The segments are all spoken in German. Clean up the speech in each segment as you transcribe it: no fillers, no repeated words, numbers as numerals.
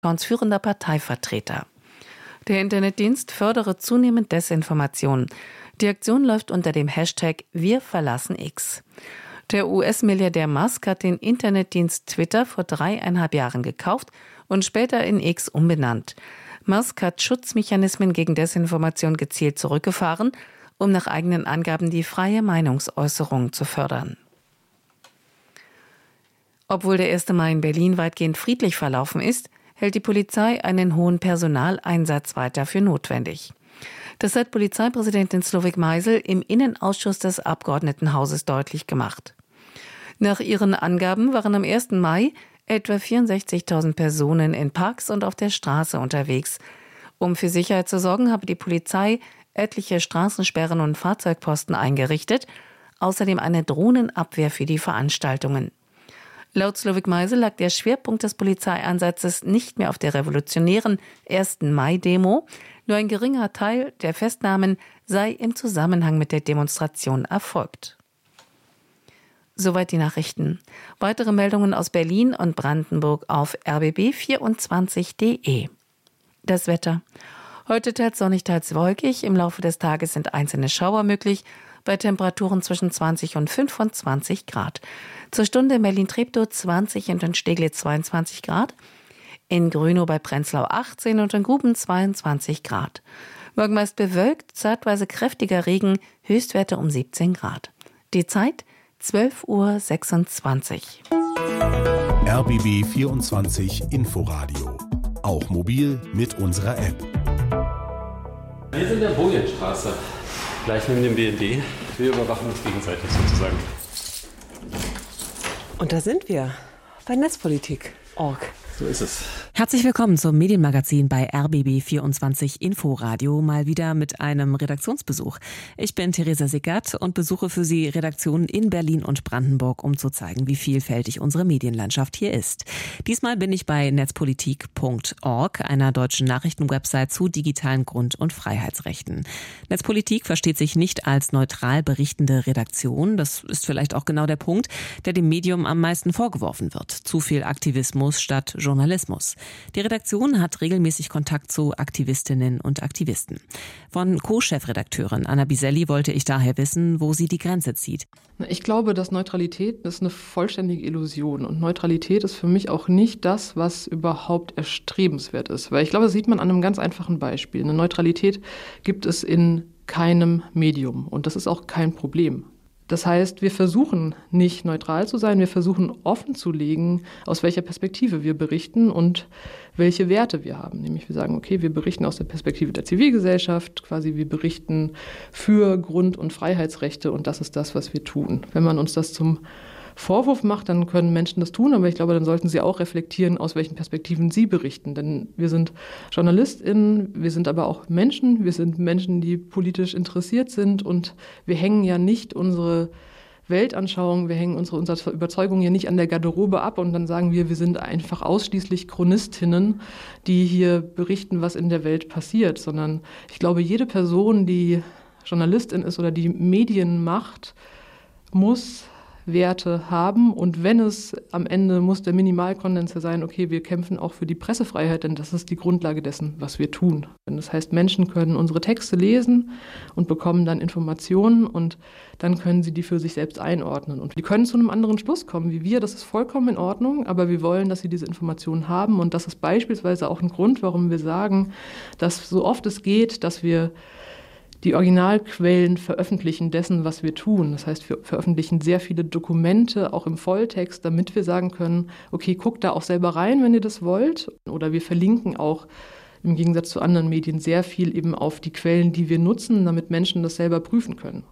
führender Parteivertreter. Der Internetdienst fördere zunehmend Desinformation. Die Aktion läuft unter dem Hashtag Wir verlassen X. Der US-Milliardär Musk hat den Internetdienst Twitter vor 3,5 Jahren gekauft und später in X umbenannt. Musk hat Schutzmechanismen gegen Desinformation gezielt zurückgefahren, um nach eigenen Angaben die freie Meinungsäußerung zu fördern. Obwohl der 1. Mai in Berlin weitgehend friedlich verlaufen ist, hält die Polizei einen hohen Personaleinsatz weiter für notwendig. Das hat Polizeipräsidentin Slowik Meisel im Innenausschuss des Abgeordnetenhauses deutlich gemacht. Nach ihren Angaben waren am 1. Mai etwa 64.000 Personen in Parks und auf der Straße unterwegs. Um für Sicherheit zu sorgen, habe die Polizei etliche Straßensperren und Fahrzeugposten eingerichtet, außerdem eine Drohnenabwehr für die Veranstaltungen. Laut Slowik Meisel lag der Schwerpunkt des Polizeieinsatzes nicht mehr auf der revolutionären 1. Mai-Demo, nur ein geringer Teil der Festnahmen sei im Zusammenhang mit der Demonstration erfolgt. Soweit die Nachrichten. Weitere Meldungen aus Berlin und Brandenburg auf rbb24.de. Das Wetter. Heute teils sonnig, teils wolkig. Im Laufe des Tages sind einzelne Schauer möglich, bei Temperaturen zwischen 20 und 25 Grad. Zur Stunde in Berlin-Treptow 20 und in Steglitz 22 Grad. In Grünow bei Prenzlau 18 und in Guben 22 Grad. Morgen meist bewölkt, zeitweise kräftiger Regen, Höchstwerte um 17 Grad. Die Zeit 12:26 Uhr. RBB 24 Inforadio. Auch mobil mit unserer App. Wir sind in der Bojenstraße, gleich neben dem BND. Wir überwachen uns gegenseitig sozusagen. Und da sind wir, bei Netzpolitik.org. So ist es. Herzlich willkommen zum Medienmagazin bei RBB24 Inforadio, mal wieder mit einem Redaktionsbesuch. Ich bin Theresa Sickert und besuche für Sie Redaktionen in Berlin und Brandenburg, um zu zeigen, wie vielfältig unsere Medienlandschaft hier ist. Diesmal bin ich bei Netzpolitik.org, einer deutschen Nachrichtenwebsite zu digitalen Grund- und Freiheitsrechten. Netzpolitik versteht sich nicht als neutral berichtende Redaktion. Das ist vielleicht auch genau der Punkt, der dem Medium am meisten vorgeworfen wird. Zu viel Aktivismus statt Journalismus. Die Redaktion hat regelmäßig Kontakt zu Aktivistinnen und Aktivisten. Von Co-Chefredakteurin Anna Biselli wollte ich daher wissen, wo sie die Grenze zieht. Ich glaube, dass Neutralität ist eine vollständige Illusion. Und Neutralität ist für mich auch nicht das, was überhaupt erstrebenswert ist. Weil ich glaube, das sieht man an einem ganz einfachen Beispiel. Eine Neutralität gibt es in keinem Medium. Und das ist auch kein Problem. Das heißt, wir versuchen nicht neutral zu sein, wir versuchen offen zu legen, aus welcher Perspektive wir berichten und welche Werte wir haben. Nämlich wir sagen, okay, wir berichten aus der Perspektive der Zivilgesellschaft, quasi wir berichten für Grund- und Freiheitsrechte und das ist das, was wir tun. Wenn man uns das zum Vorwurf macht, dann können Menschen das tun, aber ich glaube, dann sollten sie auch reflektieren, aus welchen Perspektiven sie berichten. Denn wir sind JournalistInnen, wir sind aber auch Menschen, wir sind Menschen, die politisch interessiert sind und wir hängen ja nicht unsere Weltanschauung, wir hängen unsere Überzeugungen ja nicht an der Garderobe ab und dann sagen wir sind einfach ausschließlich Chronistinnen, die hier berichten, was in der Welt passiert, sondern ich glaube, jede Person, die Journalistin ist oder die Medien macht, muss Werte haben und wenn es am Ende muss der Minimalkonsens sein, okay, wir kämpfen auch für die Pressefreiheit, denn das ist die Grundlage dessen, was wir tun. Das heißt, Menschen können unsere Texte lesen und bekommen dann Informationen und dann können sie die für sich selbst einordnen und die können zu einem anderen Schluss kommen wie wir, das ist vollkommen in Ordnung, aber wir wollen, dass sie diese Informationen haben und das ist beispielsweise auch ein Grund, warum wir sagen, dass so oft es geht, dass wir die Originalquellen veröffentlichen dessen, was wir tun. Das heißt, wir veröffentlichen sehr viele Dokumente, auch im Volltext, damit wir sagen können, okay, guckt da auch selber rein, wenn ihr das wollt. Oder wir verlinken auch im Gegensatz zu anderen Medien sehr viel eben auf die Quellen, die wir nutzen, damit Menschen das selber prüfen können.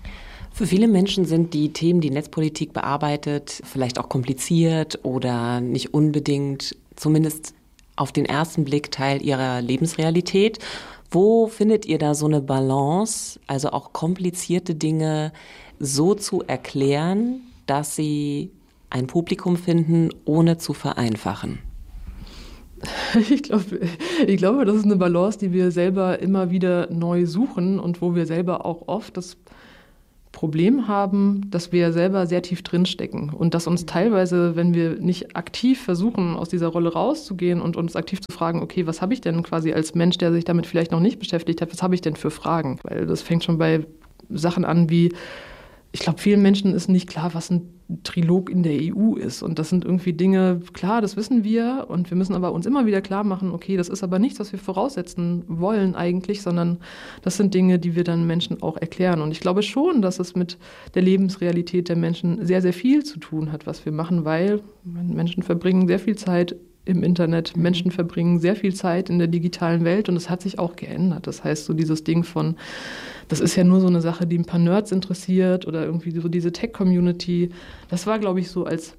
Für viele Menschen sind die Themen, die Netzpolitik bearbeitet, vielleicht auch kompliziert oder nicht unbedingt, zumindest auf den ersten Blick, Teil ihrer Lebensrealität. Wo findet ihr da so eine Balance, also auch komplizierte Dinge so zu erklären, dass sie ein Publikum finden, ohne zu vereinfachen? Ich glaube, das ist eine Balance, die wir selber immer wieder neu suchen und wo wir selber auch oft das Problem haben, dass wir selber sehr tief drinstecken und dass uns teilweise, wenn wir nicht aktiv versuchen, aus dieser Rolle rauszugehen und uns aktiv zu fragen, okay, was habe ich denn quasi als Mensch, der sich damit vielleicht noch nicht beschäftigt hat, was habe ich denn für Fragen? Weil das fängt schon bei Sachen an wie, ich glaube, vielen Menschen ist nicht klar, was ein Trilog in der EU ist. Und das sind irgendwie Dinge, klar, das wissen wir. Und wir müssen aber uns immer wieder klar machen, okay, das ist aber nichts, was wir voraussetzen wollen eigentlich, sondern das sind Dinge, die wir dann Menschen auch erklären. Und ich glaube schon, dass es mit der Lebensrealität der Menschen sehr, sehr viel zu tun hat, was wir machen, weil Menschen verbringen sehr viel Zeit im Internet, Menschen verbringen sehr viel Zeit in der digitalen Welt und es hat sich auch geändert. Das heißt, so dieses Ding von, das ist ja nur so eine Sache, die ein paar Nerds interessiert oder irgendwie so diese Tech-Community. Das war, glaube ich, so, als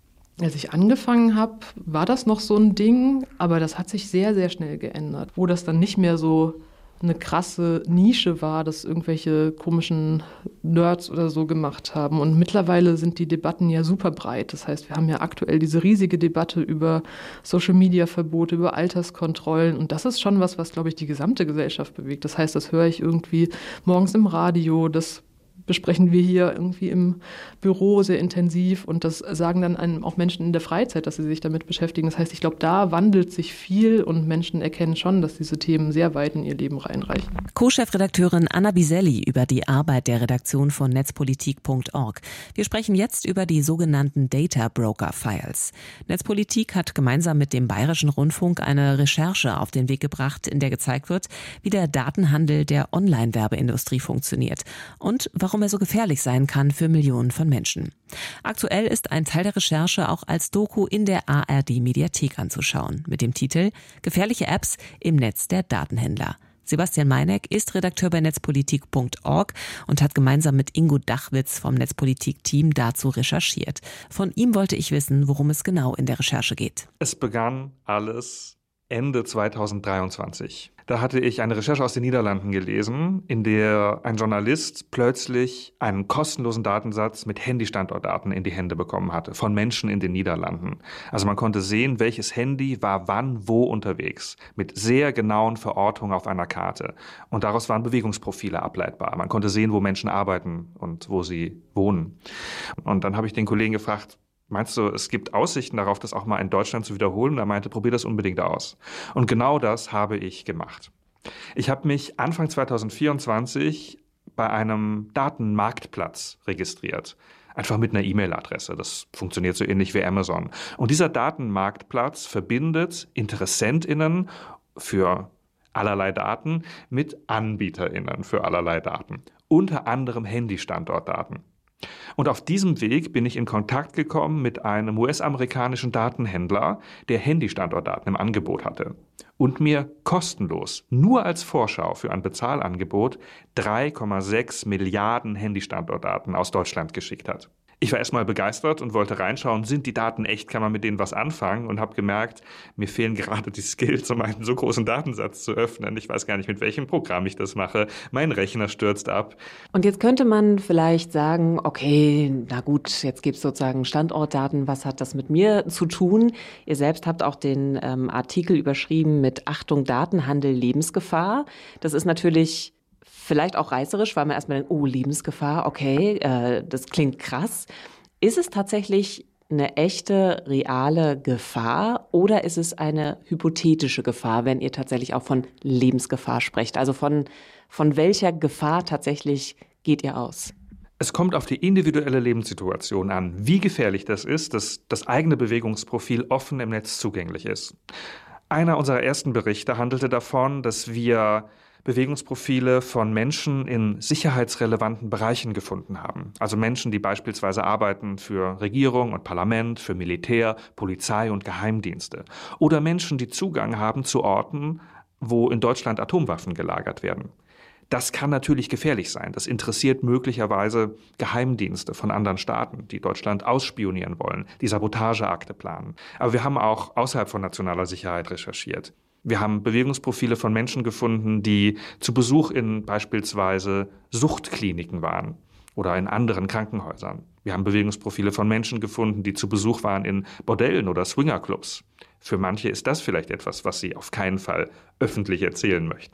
ich angefangen habe, war das noch so ein Ding, aber das hat sich sehr, sehr schnell geändert, wo das dann nicht mehr so eine krasse Nische war, dass irgendwelche komischen Nerds oder so gemacht haben. Und mittlerweile sind die Debatten ja super breit. Das heißt, wir haben ja aktuell diese riesige Debatte über Social-Media-Verbote, über Alterskontrollen. Und das ist schon was, glaube ich, die gesamte Gesellschaft bewegt. Das heißt, das höre ich irgendwie morgens im Radio, das besprechen wir hier irgendwie im Büro sehr intensiv und das sagen dann einem auch Menschen in der Freizeit, dass sie sich damit beschäftigen. Das heißt, ich glaube, da wandelt sich viel und Menschen erkennen schon, dass diese Themen sehr weit in ihr Leben reinreichen. Co-Chefredakteurin Anna Biselli über die Arbeit der Redaktion von netzpolitik.org. Wir sprechen jetzt über die sogenannten Data Broker Files. Netzpolitik hat gemeinsam mit dem Bayerischen Rundfunk eine Recherche auf den Weg gebracht, in der gezeigt wird, wie der Datenhandel der Online-Werbeindustrie funktioniert und warum er so gefährlich sein kann für Millionen von Menschen. Aktuell ist ein Teil der Recherche auch als Doku in der ARD-Mediathek anzuschauen, mit dem Titel »Gefährliche Apps im Netz der Datenhändler«. Sebastian Meineck ist Redakteur bei netzpolitik.org und hat gemeinsam mit Ingo Dachwitz vom Netzpolitik-Team dazu recherchiert. Von ihm wollte ich wissen, worum es genau in der Recherche geht. Es begann alles Ende 2023. Da hatte ich eine Recherche aus den Niederlanden gelesen, in der ein Journalist plötzlich einen kostenlosen Datensatz mit Handy-Standortdaten in die Hände bekommen hatte, von Menschen in den Niederlanden. Also man konnte sehen, welches Handy war wann wo unterwegs, mit sehr genauen Verortungen auf einer Karte. Und daraus waren Bewegungsprofile ableitbar. Man konnte sehen, wo Menschen arbeiten und wo sie wohnen. Und dann habe ich den Kollegen gefragt, meinst du, es gibt Aussichten darauf, das auch mal in Deutschland zu wiederholen? Und er meinte, probier das unbedingt aus. Und genau das habe ich gemacht. Ich habe mich Anfang 2024 bei einem Datenmarktplatz registriert. Einfach mit einer E-Mail-Adresse. Das funktioniert so ähnlich wie Amazon. Und dieser Datenmarktplatz verbindet InteressentInnen für allerlei Daten mit AnbieterInnen für allerlei Daten. Unter anderem Handy-Standortdaten. Und auf diesem Weg bin ich in Kontakt gekommen mit einem US-amerikanischen Datenhändler, der Handy-Standortdaten im Angebot hatte und mir kostenlos, nur als Vorschau für ein Bezahlangebot, 3,6 Milliarden Handy-Standortdaten aus Deutschland geschickt hat. Ich war erstmal begeistert und wollte reinschauen, sind die Daten echt, kann man mit denen was anfangen, und habe gemerkt, mir fehlen gerade die Skills, um einen so großen Datensatz zu öffnen. Ich weiß gar nicht, mit welchem Programm ich das mache. Mein Rechner stürzt ab. Und jetzt könnte man vielleicht sagen, okay, na gut, jetzt gibt es sozusagen Standortdaten, was hat das mit mir zu tun? Ihr selbst habt auch den Artikel überschrieben mit Achtung, Datenhandel, Lebensgefahr. Das ist natürlich vielleicht auch reißerisch, weil man erstmal denkt, oh, Lebensgefahr, okay, das klingt krass. Ist es tatsächlich eine echte, reale Gefahr oder ist es eine hypothetische Gefahr, wenn ihr tatsächlich auch von Lebensgefahr sprecht? Also von welcher Gefahr tatsächlich geht ihr aus? Es kommt auf die individuelle Lebenssituation an, wie gefährlich das ist, dass das eigene Bewegungsprofil offen im Netz zugänglich ist. Einer unserer ersten Berichte handelte davon, dass wir Bewegungsprofile von Menschen in sicherheitsrelevanten Bereichen gefunden haben. Also Menschen, die beispielsweise arbeiten für Regierung und Parlament, für Militär, Polizei und Geheimdienste. Oder Menschen, die Zugang haben zu Orten, wo in Deutschland Atomwaffen gelagert werden. Das kann natürlich gefährlich sein. Das interessiert möglicherweise Geheimdienste von anderen Staaten, die Deutschland ausspionieren wollen, die Sabotageakte planen. Aber wir haben auch außerhalb von nationaler Sicherheit recherchiert. Wir haben Bewegungsprofile von Menschen gefunden, die zu Besuch in beispielsweise Suchtkliniken waren oder in anderen Krankenhäusern. Wir haben Bewegungsprofile von Menschen gefunden, die zu Besuch waren in Bordellen oder Swingerclubs. Für manche ist das vielleicht etwas, was sie auf keinen Fall öffentlich erzählen möchten.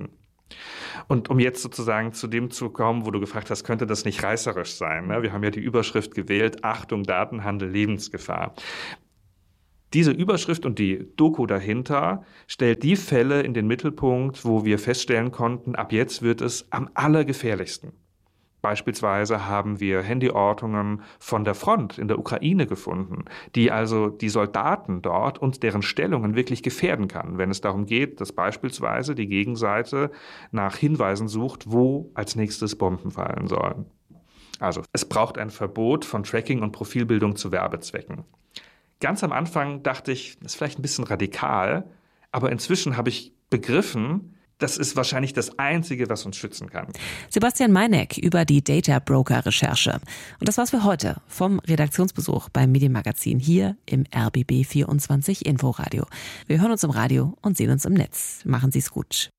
Und um jetzt sozusagen zu dem zu kommen, wo du gefragt hast, könnte das nicht reißerisch sein? Ne? Wir haben ja die Überschrift gewählt, Achtung, Datenhandel, Lebensgefahr. Diese Überschrift und die Doku dahinter stellt die Fälle in den Mittelpunkt, wo wir feststellen konnten, ab jetzt wird es am allergefährlichsten. Beispielsweise haben wir Handyortungen von der Front in der Ukraine gefunden, die also die Soldaten dort und deren Stellungen wirklich gefährden kann, wenn es darum geht, dass beispielsweise die Gegenseite nach Hinweisen sucht, wo als nächstes Bomben fallen sollen. Also es braucht ein Verbot von Tracking und Profilbildung zu Werbezwecken. Ganz am Anfang dachte ich, das ist vielleicht ein bisschen radikal, aber inzwischen habe ich begriffen, das ist wahrscheinlich das Einzige, was uns schützen kann. Sebastian Meineck über die Data Broker Recherche. Und das war's für heute vom Redaktionsbesuch beim Medienmagazin hier im RBB 24 Inforadio. Wir hören uns im Radio und sehen uns im Netz. Machen Sie's gut.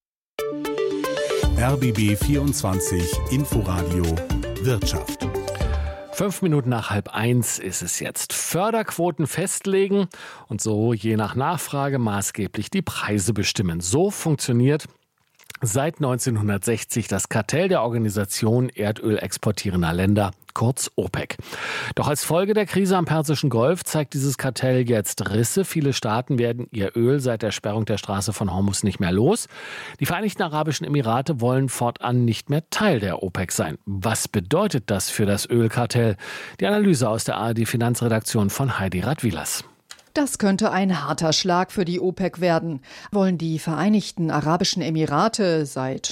RBB 24 Inforadio Wirtschaft. 5 Minuten nach 12:30 ist es jetzt. Förderquoten festlegen und so je nach Nachfrage maßgeblich die Preise bestimmen. So funktioniert seit 1960 das Kartell der Organisation Erdöl exportierender Länder, kurz OPEC. Doch als Folge der Krise am Persischen Golf zeigt dieses Kartell jetzt Risse. Viele Staaten werden ihr Öl seit der Sperrung der Straße von Hormuz nicht mehr los. Die Vereinigten Arabischen Emirate wollen fortan nicht mehr Teil der OPEC sein. Was bedeutet das für das Ölkartell? Die Analyse aus der ARD-Finanzredaktion von Heidi Radwilas. Das könnte ein harter Schlag für die OPEC werden. Wollen die Vereinigten Arabischen Emirate, seit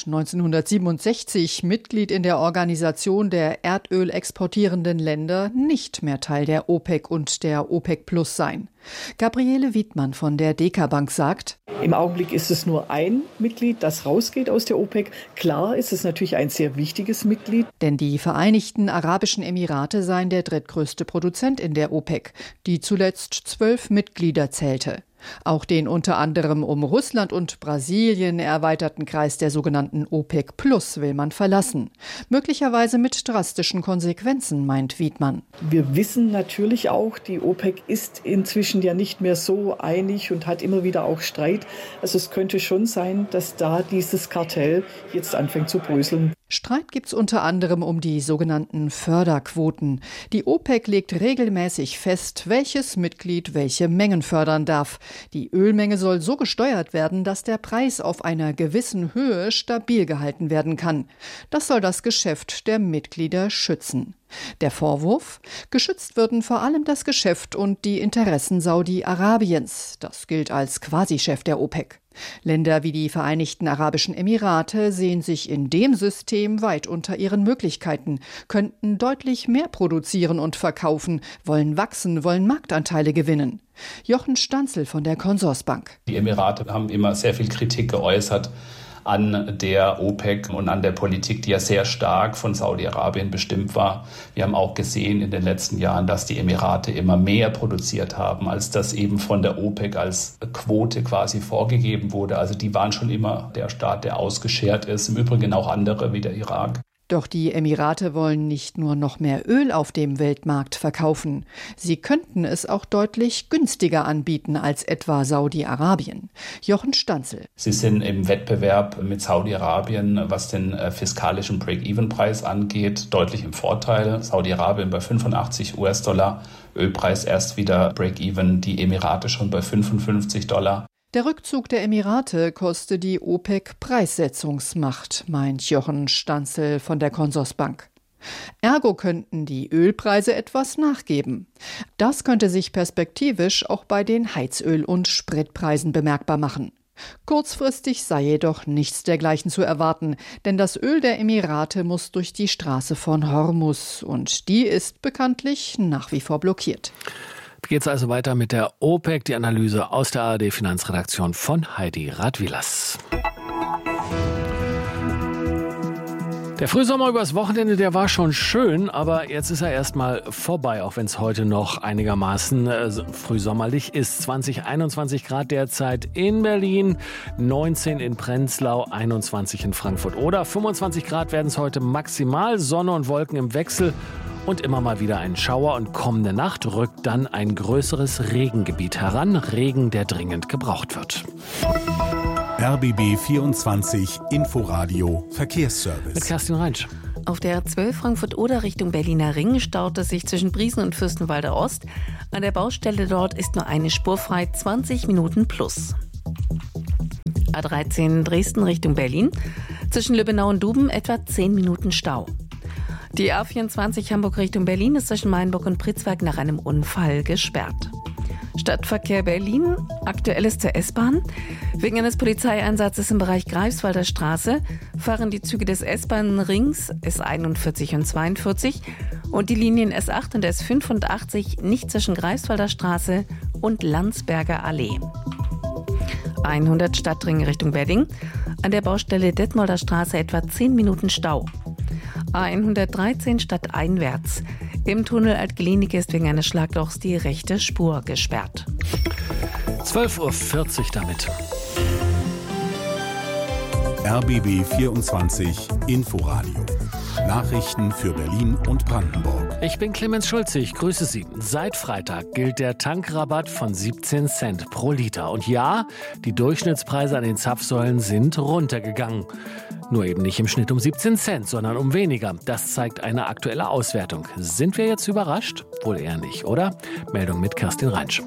1967 Mitglied in der Organisation der Erdöl exportierenden Länder, nicht mehr Teil der OPEC und der OPEC Plus sein? Gabriele Wiedmann von der DK Bank sagt: Im Augenblick ist es nur ein Mitglied, das rausgeht aus der OPEC. Klar ist es natürlich ein sehr wichtiges Mitglied. Denn die Vereinigten Arabischen Emirate seien der drittgrößte Produzent in der OPEC, die zuletzt 12 Mitglieder zählte. Auch den unter anderem um Russland und Brasilien erweiterten Kreis der sogenannten OPEC Plus will man verlassen. Möglicherweise mit drastischen Konsequenzen, meint Wiedmann. Wir wissen natürlich auch, die OPEC ist inzwischen ja nicht mehr so einig und hat immer wieder auch Streit. Also es könnte schon sein, dass da dieses Kartell jetzt anfängt zu bröseln. Streit gibt's unter anderem um die sogenannten Förderquoten. Die OPEC legt regelmäßig fest, welches Mitglied welche Mengen fördern darf. Die Ölmenge soll so gesteuert werden, dass der Preis auf einer gewissen Höhe stabil gehalten werden kann. Das soll das Geschäft der Mitglieder schützen. Der Vorwurf? Geschützt würden vor allem das Geschäft und die Interessen Saudi-Arabiens. Das gilt als Quasi-Chef der OPEC. Länder wie die Vereinigten Arabischen Emirate sehen sich in dem System weit unter ihren Möglichkeiten, könnten deutlich mehr produzieren und verkaufen, wollen wachsen, wollen Marktanteile gewinnen. Jochen Stanzel von der Consorsbank. Die Emirate haben immer sehr viel Kritik geäußert an der OPEC und an der Politik, die ja sehr stark von Saudi-Arabien bestimmt war. Wir haben auch gesehen in den letzten Jahren, dass die Emirate immer mehr produziert haben, als das eben von der OPEC als Quote quasi vorgegeben wurde. Also die waren schon immer der Staat, der ausgeschert ist. Im Übrigen auch andere wie der Irak. Doch die Emirate wollen nicht nur noch mehr Öl auf dem Weltmarkt verkaufen. Sie könnten es auch deutlich günstiger anbieten als etwa Saudi-Arabien. Jochen Stanzel. Sie sind im Wettbewerb mit Saudi-Arabien, was den fiskalischen Break-Even-Preis angeht, deutlich im Vorteil. Saudi-Arabien bei $85, Ölpreis erst wieder Break-Even, die Emirate schon bei $55. Der Rückzug der Emirate koste die OPEC Preissetzungsmacht, meint Jochen Stanzel von der Consorsbank. Ergo könnten die Ölpreise etwas nachgeben. Das könnte sich perspektivisch auch bei den Heizöl- und Spritpreisen bemerkbar machen. Kurzfristig sei jedoch nichts dergleichen zu erwarten, denn das Öl der Emirate muss durch die Straße von Hormuz und die ist bekanntlich nach wie vor blockiert. Geht es also weiter mit der OPEC, die Analyse aus der ARD-Finanzredaktion von Heidi Radwilas. Der Frühsommer übers Wochenende, der war schon schön, aber jetzt ist er erstmal vorbei, auch wenn es heute noch einigermaßen frühsommerlich ist. 21 Grad derzeit in Berlin, 19 in Prenzlau, 21 in Frankfurt oder 25 Grad werden es heute maximal, Sonne und Wolken im Wechsel. Und immer mal wieder ein Schauer und kommende Nacht rückt dann ein größeres Regengebiet heran. Regen, der dringend gebraucht wird. RBB 24 Inforadio Verkehrsservice. Mit Kerstin Reinsch. Auf der A12 Frankfurt-Oder Richtung Berliner Ring staut es sich zwischen Briesen und Fürstenwalder Ost. An der Baustelle dort ist nur eine Spur frei, 20 Minuten plus. A13 Dresden Richtung Berlin. Zwischen Lübbenau und Duben etwa 10 Minuten Stau. Die A24 Hamburg Richtung Berlin ist zwischen Mainburg und Pritzwalk nach einem Unfall gesperrt. Stadtverkehr Berlin, Aktuelles zur S-Bahn. Wegen eines Polizeieinsatzes im Bereich Greifswalder Straße fahren die Züge des S-Bahn-Rings S41 und 42 und die Linien S8 und S85 nicht zwischen Greifswalder Straße und Landsberger Allee. 100 Stadtring Richtung Wedding. An der Baustelle Detmolder Straße etwa 10 Minuten Stau. A113 stadteinwärts. Im Tunnel Alt-Glienicke ist wegen eines Schlaglochs die rechte Spur gesperrt. 12.40 Uhr damit. RBB 24 Inforadio. Nachrichten für Berlin und Brandenburg. Ich bin Clemens Schulze, ich grüße Sie. Seit Freitag gilt der Tankrabatt von 17 Cent pro Liter. Und ja, die Durchschnittspreise an den Zapfsäulen sind runtergegangen. Nur eben nicht im Schnitt um 17 Cent, sondern um weniger. Das zeigt eine aktuelle Auswertung. Sind wir jetzt überrascht? Wohl eher nicht, oder? Meldung mit Kerstin Reinsch.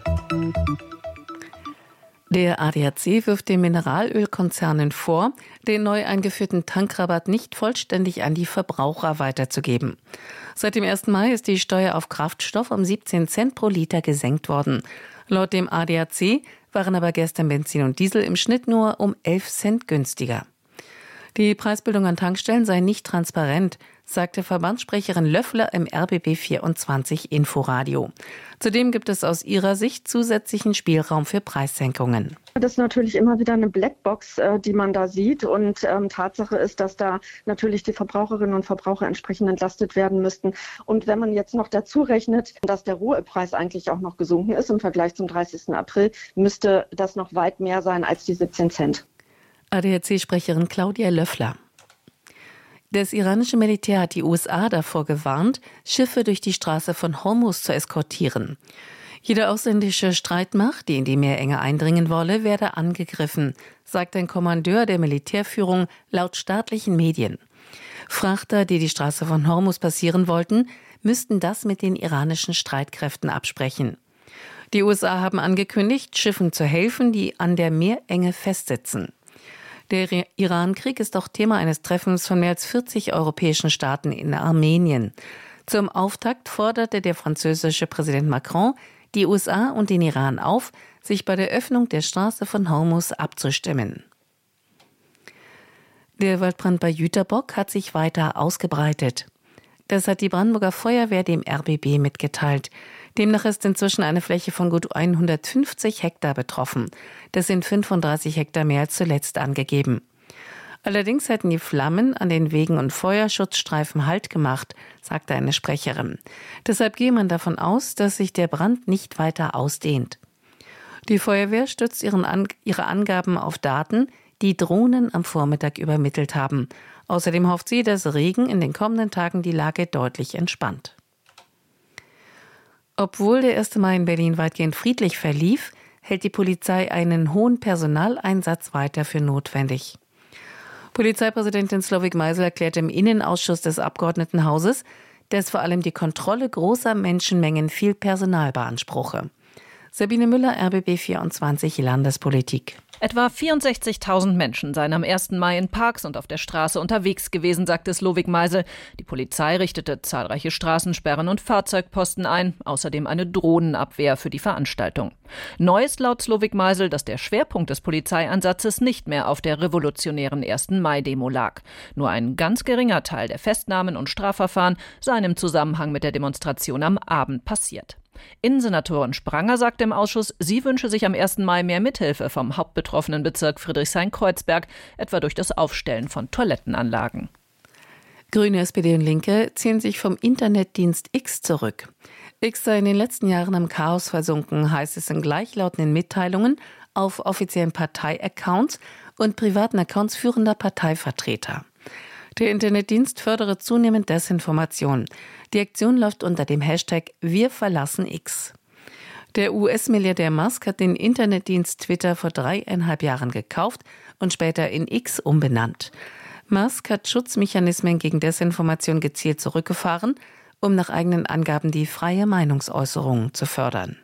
Der ADAC wirft den Mineralölkonzernen vor, den neu eingeführten Tankrabatt nicht vollständig an die Verbraucher weiterzugeben. Seit dem 1. Mai ist die Steuer auf Kraftstoff um 17 Cent pro Liter gesenkt worden. Laut dem ADAC waren aber gestern Benzin und Diesel im Schnitt nur um 11 Cent günstiger. Die Preisbildung an Tankstellen sei nicht transparent, sagte Verbandssprecherin Löffler im RBB 24 Inforadio. Zudem gibt es aus ihrer Sicht zusätzlichen Spielraum für Preissenkungen. Das ist natürlich immer wieder eine Blackbox, die man da sieht. Und Tatsache ist, dass da natürlich die Verbraucherinnen und Verbraucher entsprechend entlastet werden müssten. Und wenn man jetzt noch dazu rechnet, dass der Rohölpreis eigentlich auch noch gesunken ist im Vergleich zum 30. April, müsste das noch weit mehr sein als die 17 Cent. ADAC-Sprecherin Claudia Löffler. Das iranische Militär hat die USA davor gewarnt, Schiffe durch die Straße von Hormuz zu eskortieren. Jede ausländische Streitmacht, die in die Meerenge eindringen wolle, werde angegriffen, sagt ein Kommandeur der Militärführung laut staatlichen Medien. Frachter, die die Straße von Hormuz passieren wollten, müssten das mit den iranischen Streitkräften absprechen. Die USA haben angekündigt, Schiffen zu helfen, die an der Meerenge festsitzen. Der Iran-Krieg ist auch Thema eines Treffens von mehr als 40 europäischen Staaten in Armenien. Zum Auftakt forderte der französische Präsident Macron die USA und den Iran auf, sich bei der Öffnung der Straße von Hormuz abzustimmen. Der Waldbrand bei Jüterbock hat sich weiter ausgebreitet. Das hat die Brandenburger Feuerwehr dem RBB mitgeteilt. Demnach ist inzwischen eine Fläche von gut 150 Hektar betroffen. Das sind 35 Hektar mehr als zuletzt angegeben. Allerdings hätten die Flammen an den Wegen und Feuerschutzstreifen Halt gemacht, sagte eine Sprecherin. Deshalb gehe man davon aus, dass sich der Brand nicht weiter ausdehnt. Die Feuerwehr stützt ihre Angaben auf Daten, die Drohnen am Vormittag übermittelt haben. Außerdem hofft sie, dass Regen in den kommenden Tagen die Lage deutlich entspannt. Obwohl der 1. Mai in Berlin weitgehend friedlich verlief, hält die Polizei einen hohen Personaleinsatz weiter für notwendig. Polizeipräsidentin Slowik Meisel erklärte im Innenausschuss des Abgeordnetenhauses, dass vor allem die Kontrolle großer Menschenmengen viel Personal beanspruche. Sabine Müller, RBB 24 Landespolitik. Etwa 64.000 Menschen seien am 1. Mai in Parks und auf der Straße unterwegs gewesen, sagte Slowik Meisel. Die Polizei richtete zahlreiche Straßensperren und Fahrzeugposten ein, außerdem eine Drohnenabwehr für die Veranstaltung. Neu ist laut Slowik Meisel, dass der Schwerpunkt des Polizeieinsatzes nicht mehr auf der revolutionären 1. Mai-Demo lag. Nur ein ganz geringer Teil der Festnahmen und Strafverfahren seien im Zusammenhang mit der Demonstration am Abend passiert. Innensenatorin Spranger sagte im Ausschuss, sie wünsche sich am 1. Mai mehr Mithilfe vom hauptbetroffenen Bezirk Friedrichshain-Kreuzberg, etwa durch das Aufstellen von Toilettenanlagen. Grüne, SPD und Linke ziehen sich vom Internetdienst X zurück. X sei in den letzten Jahren am Chaos versunken, heißt es in gleichlautenden Mitteilungen auf offiziellen Parteiaccounts und privaten Accounts führender Parteivertreter. Der Internetdienst fördere zunehmend Desinformation. Die Aktion läuft unter dem Hashtag #WirVerlassenX. Der US-Milliardär Musk hat den Internetdienst Twitter vor 3,5 Jahren gekauft und später in X umbenannt. Musk hat Schutzmechanismen gegen Desinformation gezielt zurückgefahren, um nach eigenen Angaben die freie Meinungsäußerung zu fördern.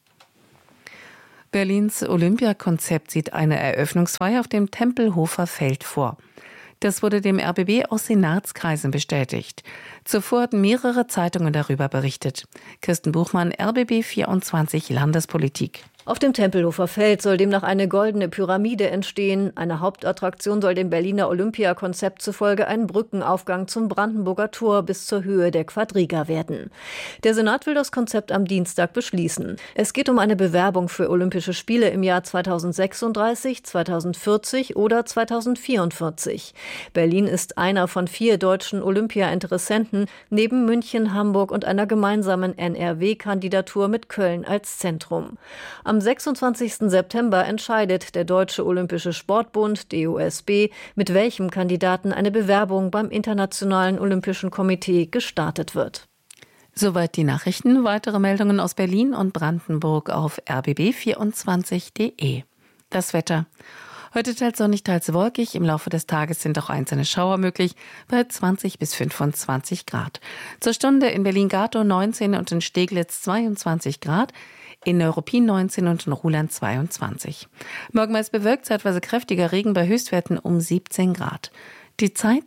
Berlins Olympiakonzept sieht eine Eröffnungsfeier auf dem Tempelhofer Feld vor. Das wurde dem RBB aus Senatskreisen bestätigt. Zuvor hatten mehrere Zeitungen darüber berichtet. Kirsten Buchmann, RBB 24 Landespolitik. Auf dem Tempelhofer Feld soll demnach eine goldene Pyramide entstehen. Eine Hauptattraktion soll dem Berliner Olympiakonzept zufolge ein Brückenaufgang zum Brandenburger Tor bis zur Höhe der Quadriga werden. Der Senat will das Konzept am Dienstag beschließen. Es geht um eine Bewerbung für Olympische Spiele im Jahr 2036, 2040 oder 2044. Berlin ist einer von 4 deutschen Olympia-Interessenten, neben München, Hamburg und einer gemeinsamen NRW-Kandidatur mit Köln als Zentrum. Am 26. September entscheidet der Deutsche Olympische Sportbund, DOSB, mit welchem Kandidaten eine Bewerbung beim Internationalen Olympischen Komitee gestartet wird. Soweit die Nachrichten. Weitere Meldungen aus Berlin und Brandenburg auf rbb24.de. Das Wetter. Heute teils sonnig, teils wolkig. Im Laufe des Tages sind auch einzelne Schauer möglich bei 20 bis 25 Grad. Zur Stunde in Berlin-Gatow 19 und in Steglitz 22 Grad. In Neuruppin 19 und in Ruhland 22. Morgen meist bewölkt, zeitweise kräftiger Regen bei Höchstwerten um 17 Grad. Die Zeit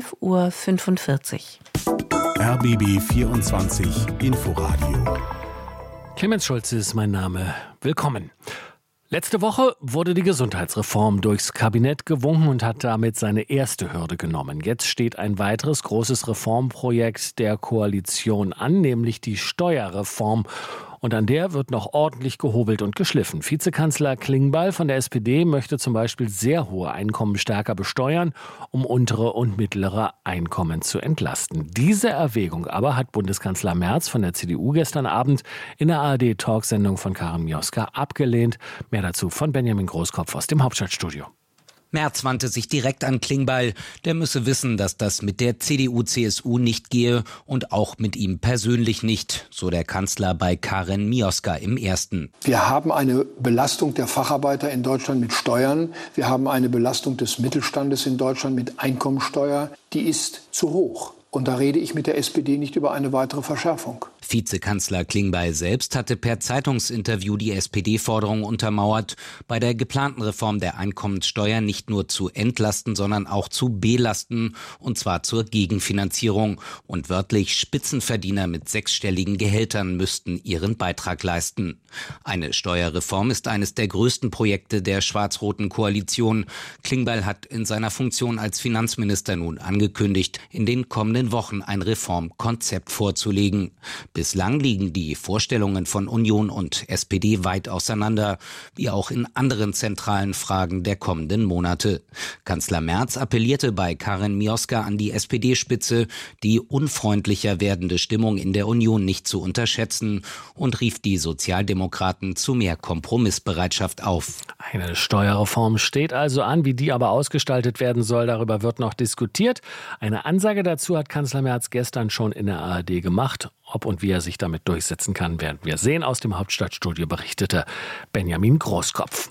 12:45 Uhr. RBB 24 Inforadio. Clemens Schulze ist mein Name. Willkommen. Letzte Woche wurde die Gesundheitsreform durchs Kabinett gewunken und hat damit seine erste Hürde genommen. Jetzt steht ein weiteres großes Reformprojekt der Koalition an, nämlich die Steuerreform. Und an der wird noch ordentlich gehobelt und geschliffen. Vizekanzler Klingbeil von der SPD möchte zum Beispiel sehr hohe Einkommen stärker besteuern, um untere und mittlere Einkommen zu entlasten. Diese Erwägung aber hat Bundeskanzler Merz von der CDU gestern Abend in der ARD-Talksendung von Karin Mioska abgelehnt. Mehr dazu von Benjamin Großkopf aus dem Hauptstadtstudio. Merz wandte sich direkt an Klingbeil. Der müsse wissen, dass das mit der CDU-CSU nicht gehe und auch mit ihm persönlich nicht, so der Kanzler bei Karin Mioska im Ersten. Wir haben eine Belastung der Facharbeiter in Deutschland mit Steuern. Wir haben eine Belastung des Mittelstandes in Deutschland mit Einkommensteuer. Die ist zu hoch. Und da rede ich mit der SPD nicht über eine weitere Verschärfung. Vizekanzler Klingbeil selbst hatte per Zeitungsinterview die SPD-Forderung untermauert, bei der geplanten Reform der Einkommenssteuer nicht nur zu entlasten, sondern auch zu belasten, und zwar zur Gegenfinanzierung. Und wörtlich Spitzenverdiener mit 6-stelligen Gehältern müssten ihren Beitrag leisten. Eine Steuerreform ist eines der größten Projekte der schwarz-roten Koalition. Klingbeil hat in seiner Funktion als Finanzminister nun angekündigt, in den kommenden Wochen ein Reformkonzept vorzulegen. Bislang liegen die Vorstellungen von Union und SPD weit auseinander, wie auch in anderen zentralen Fragen der kommenden Monate. Kanzler Merz appellierte bei Karin Mioska an die SPD-Spitze, die unfreundlicher werdende Stimmung in der Union nicht zu unterschätzen, und rief die Sozialdemokraten zu mehr Kompromissbereitschaft auf. Eine Steuerreform steht also an. Wie die aber ausgestaltet werden soll, darüber wird noch diskutiert. Eine Ansage dazu hat Kanzler Merz gestern schon in der ARD gemacht. Ob und wie er sich damit durchsetzen kann, werden wir sehen. Aus dem Hauptstadtstudio berichtete Benjamin Großkopf.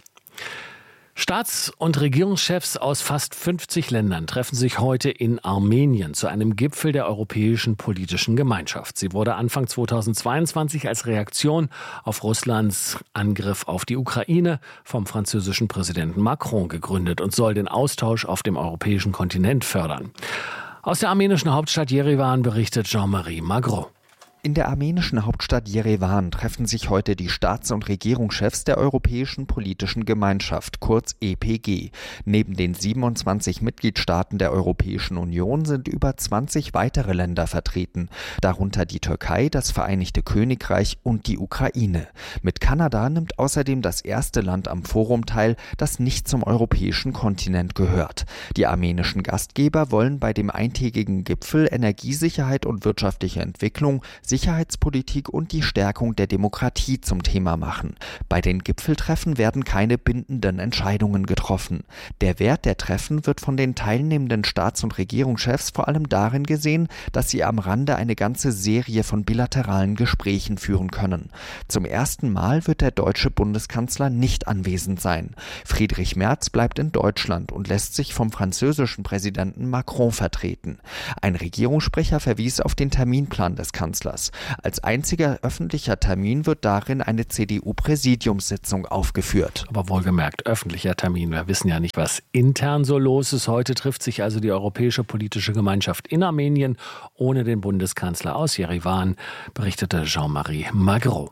Staats- und Regierungschefs aus fast 50 Ländern treffen sich heute in Armenien zu einem Gipfel der Europäischen Politischen Gemeinschaft. Sie wurde Anfang 2022 als Reaktion auf Russlands Angriff auf die Ukraine vom französischen Präsidenten Macron gegründet und soll den Austausch auf dem europäischen Kontinent fördern. Aus der armenischen Hauptstadt Jerewan berichtet Jean-Marie Magro. In der armenischen Hauptstadt Jerewan treffen sich heute die Staats- und Regierungschefs der Europäischen Politischen Gemeinschaft, kurz EPG. Neben den 27 Mitgliedstaaten der Europäischen Union sind über 20 weitere Länder vertreten, darunter die Türkei, das Vereinigte Königreich und die Ukraine. Mit Kanada nimmt außerdem das erste Land am Forum teil, das nicht zum europäischen Kontinent gehört. Die armenischen Gastgeber wollen bei dem eintägigen Gipfel Energiesicherheit und wirtschaftliche Entwicklung, Sicherheitspolitik und die Stärkung der Demokratie zum Thema machen. Bei den Gipfeltreffen werden keine bindenden Entscheidungen getroffen. Der Wert der Treffen wird von den teilnehmenden Staats- und Regierungschefs vor allem darin gesehen, dass sie am Rande eine ganze Serie von bilateralen Gesprächen führen können. Zum ersten Mal wird der deutsche Bundeskanzler nicht anwesend sein. Friedrich Merz bleibt in Deutschland und lässt sich vom französischen Präsidenten Macron vertreten. Ein Regierungssprecher verwies auf den Terminplan des Kanzlers. Als einziger öffentlicher Termin wird darin eine CDU-Präsidiumssitzung aufgeführt. Aber wohlgemerkt, öffentlicher Termin. Wir wissen ja nicht, was intern so los ist. Heute trifft sich also die Europäische Politische Gemeinschaft in Armenien ohne den Bundeskanzler aus Jerewan, berichtete Jean-Marie Magro.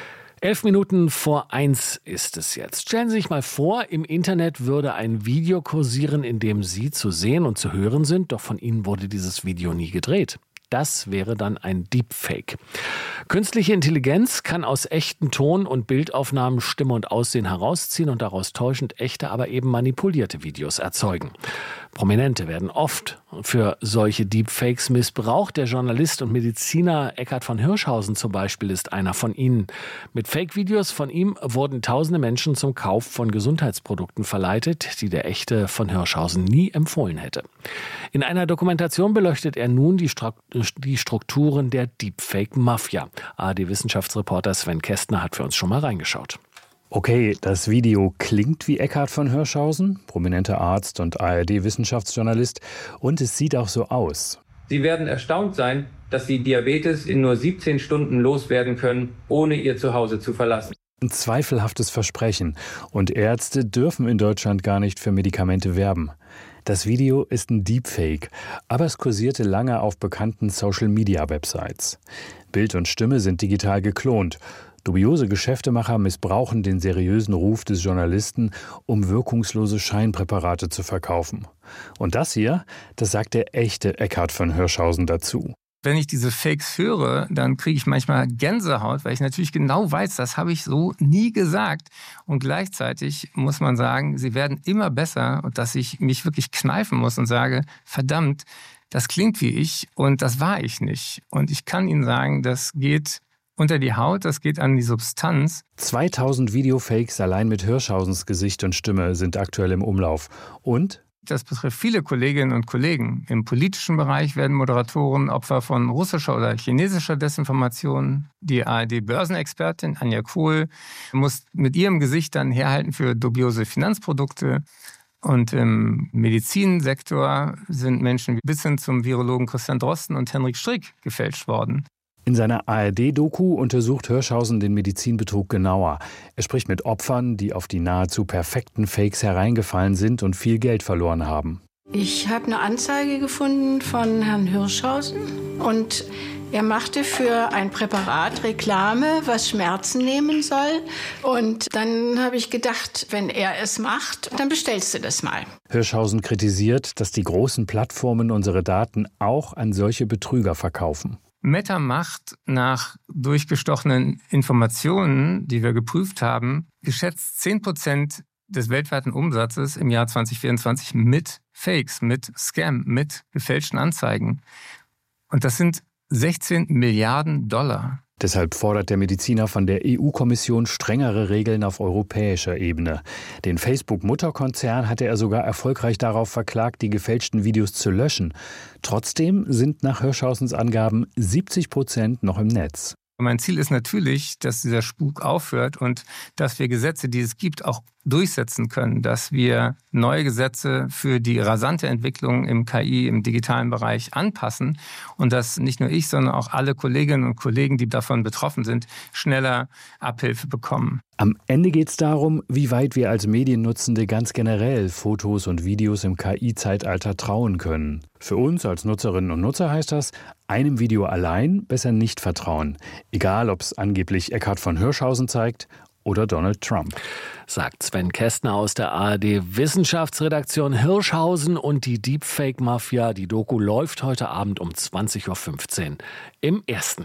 11:11 ist es jetzt. Stellen Sie sich mal vor, im Internet würde ein Video kursieren, in dem Sie zu sehen und zu hören sind, doch von Ihnen wurde dieses Video nie gedreht. Das wäre dann ein Deepfake. Künstliche Intelligenz kann aus echten Ton- und Bildaufnahmen Stimme und Aussehen herausziehen und daraus täuschend echte, aber eben manipulierte Videos erzeugen. Prominente werden oft für solche Deepfakes missbraucht. Der Journalist und Mediziner Eckhard von Hirschhausen zum Beispiel ist einer von ihnen. Mit Fake-Videos von ihm wurden tausende Menschen zum Kauf von Gesundheitsprodukten verleitet, die der echte von Hirschhausen nie empfohlen hätte. In einer Dokumentation beleuchtet er nun die Strukturen der Deepfake-Mafia. ARD-Wissenschaftsreporter Sven Kästner hat für uns schon mal reingeschaut. Okay, das Video klingt wie Eckhard von Hirschhausen, prominenter Arzt und ARD-Wissenschaftsjournalist, und es sieht auch so aus. Sie werden erstaunt sein, dass Sie Diabetes in nur 17 Stunden loswerden können, ohne Ihr Zuhause zu verlassen. Ein zweifelhaftes Versprechen. Und Ärzte dürfen in Deutschland gar nicht für Medikamente werben. Das Video ist ein Deepfake, aber es kursierte lange auf bekannten Social-Media-Websites. Bild und Stimme sind digital geklont. Dubiose Geschäftemacher missbrauchen den seriösen Ruf des Journalisten, um wirkungslose Scheinpräparate zu verkaufen. Und das hier, das sagt der echte Eckhard von Hirschhausen dazu. Wenn ich diese Fakes höre, dann kriege ich manchmal Gänsehaut, weil ich natürlich genau weiß, das habe ich so nie gesagt. Und gleichzeitig muss man sagen, sie werden immer besser und dass ich mich wirklich kneifen muss und sage, verdammt, das klingt wie ich und das war ich nicht. Und ich kann Ihnen sagen, das geht unter die Haut, das geht an die Substanz. 2000 Videofakes allein mit Hirschhausens Gesicht und Stimme sind aktuell im Umlauf. Und das betrifft viele Kolleginnen und Kollegen. Im politischen Bereich werden Moderatoren Opfer von russischer oder chinesischer Desinformation. Die ARD-Börsenexpertin Anja Kohl muss mit ihrem Gesicht dann herhalten für dubiose Finanzprodukte. Und im Medizinsektor sind Menschen bis hin zum Virologen Christian Drosten und Henrik Strick gefälscht worden. In seiner ARD-Doku untersucht Hirschhausen den Medizinbetrug genauer. Er spricht mit Opfern, die auf die nahezu perfekten Fakes hereingefallen sind und viel Geld verloren haben. Ich habe eine Anzeige gefunden von Herrn Hirschhausen und er machte für ein Präparat Reklame, was Schmerzen nehmen soll. Und dann habe ich gedacht, wenn er es macht, dann bestellst du das mal. Hirschhausen kritisiert, dass die großen Plattformen unsere Daten auch an solche Betrüger verkaufen. Meta macht nach durchgestochenen Informationen, die wir geprüft haben, geschätzt 10% des weltweiten Umsatzes im Jahr 2024 mit Fakes, mit Scam, mit gefälschten Anzeigen. Und das sind 16 Milliarden $. Deshalb fordert der Mediziner von der EU-Kommission strengere Regeln auf europäischer Ebene. Den Facebook-Mutterkonzern hatte er sogar erfolgreich darauf verklagt, die gefälschten Videos zu löschen. Trotzdem sind nach Hirschhausens Angaben 70% noch im Netz. Mein Ziel ist natürlich, dass dieser Spuk aufhört und dass wir Gesetze, die es gibt, auch durchsetzen können, dass wir neue Gesetze für die rasante Entwicklung im KI, im digitalen Bereich anpassen und dass nicht nur ich, sondern auch alle Kolleginnen und Kollegen, die davon betroffen sind, schneller Abhilfe bekommen. Am Ende geht es darum, wie weit wir als Mediennutzende ganz generell Fotos und Videos im KI-Zeitalter trauen können. Für uns als Nutzerinnen und Nutzer heißt das, einem Video allein besser nicht vertrauen. Egal, ob es angeblich Eckhard von Hirschhausen zeigt oder Donald Trump. Sagt Sven Kästner aus der ARD-Wissenschaftsredaktion. Hirschhausen und die Deepfake-Mafia. Die Doku läuft heute Abend um 20:15 Uhr im Ersten.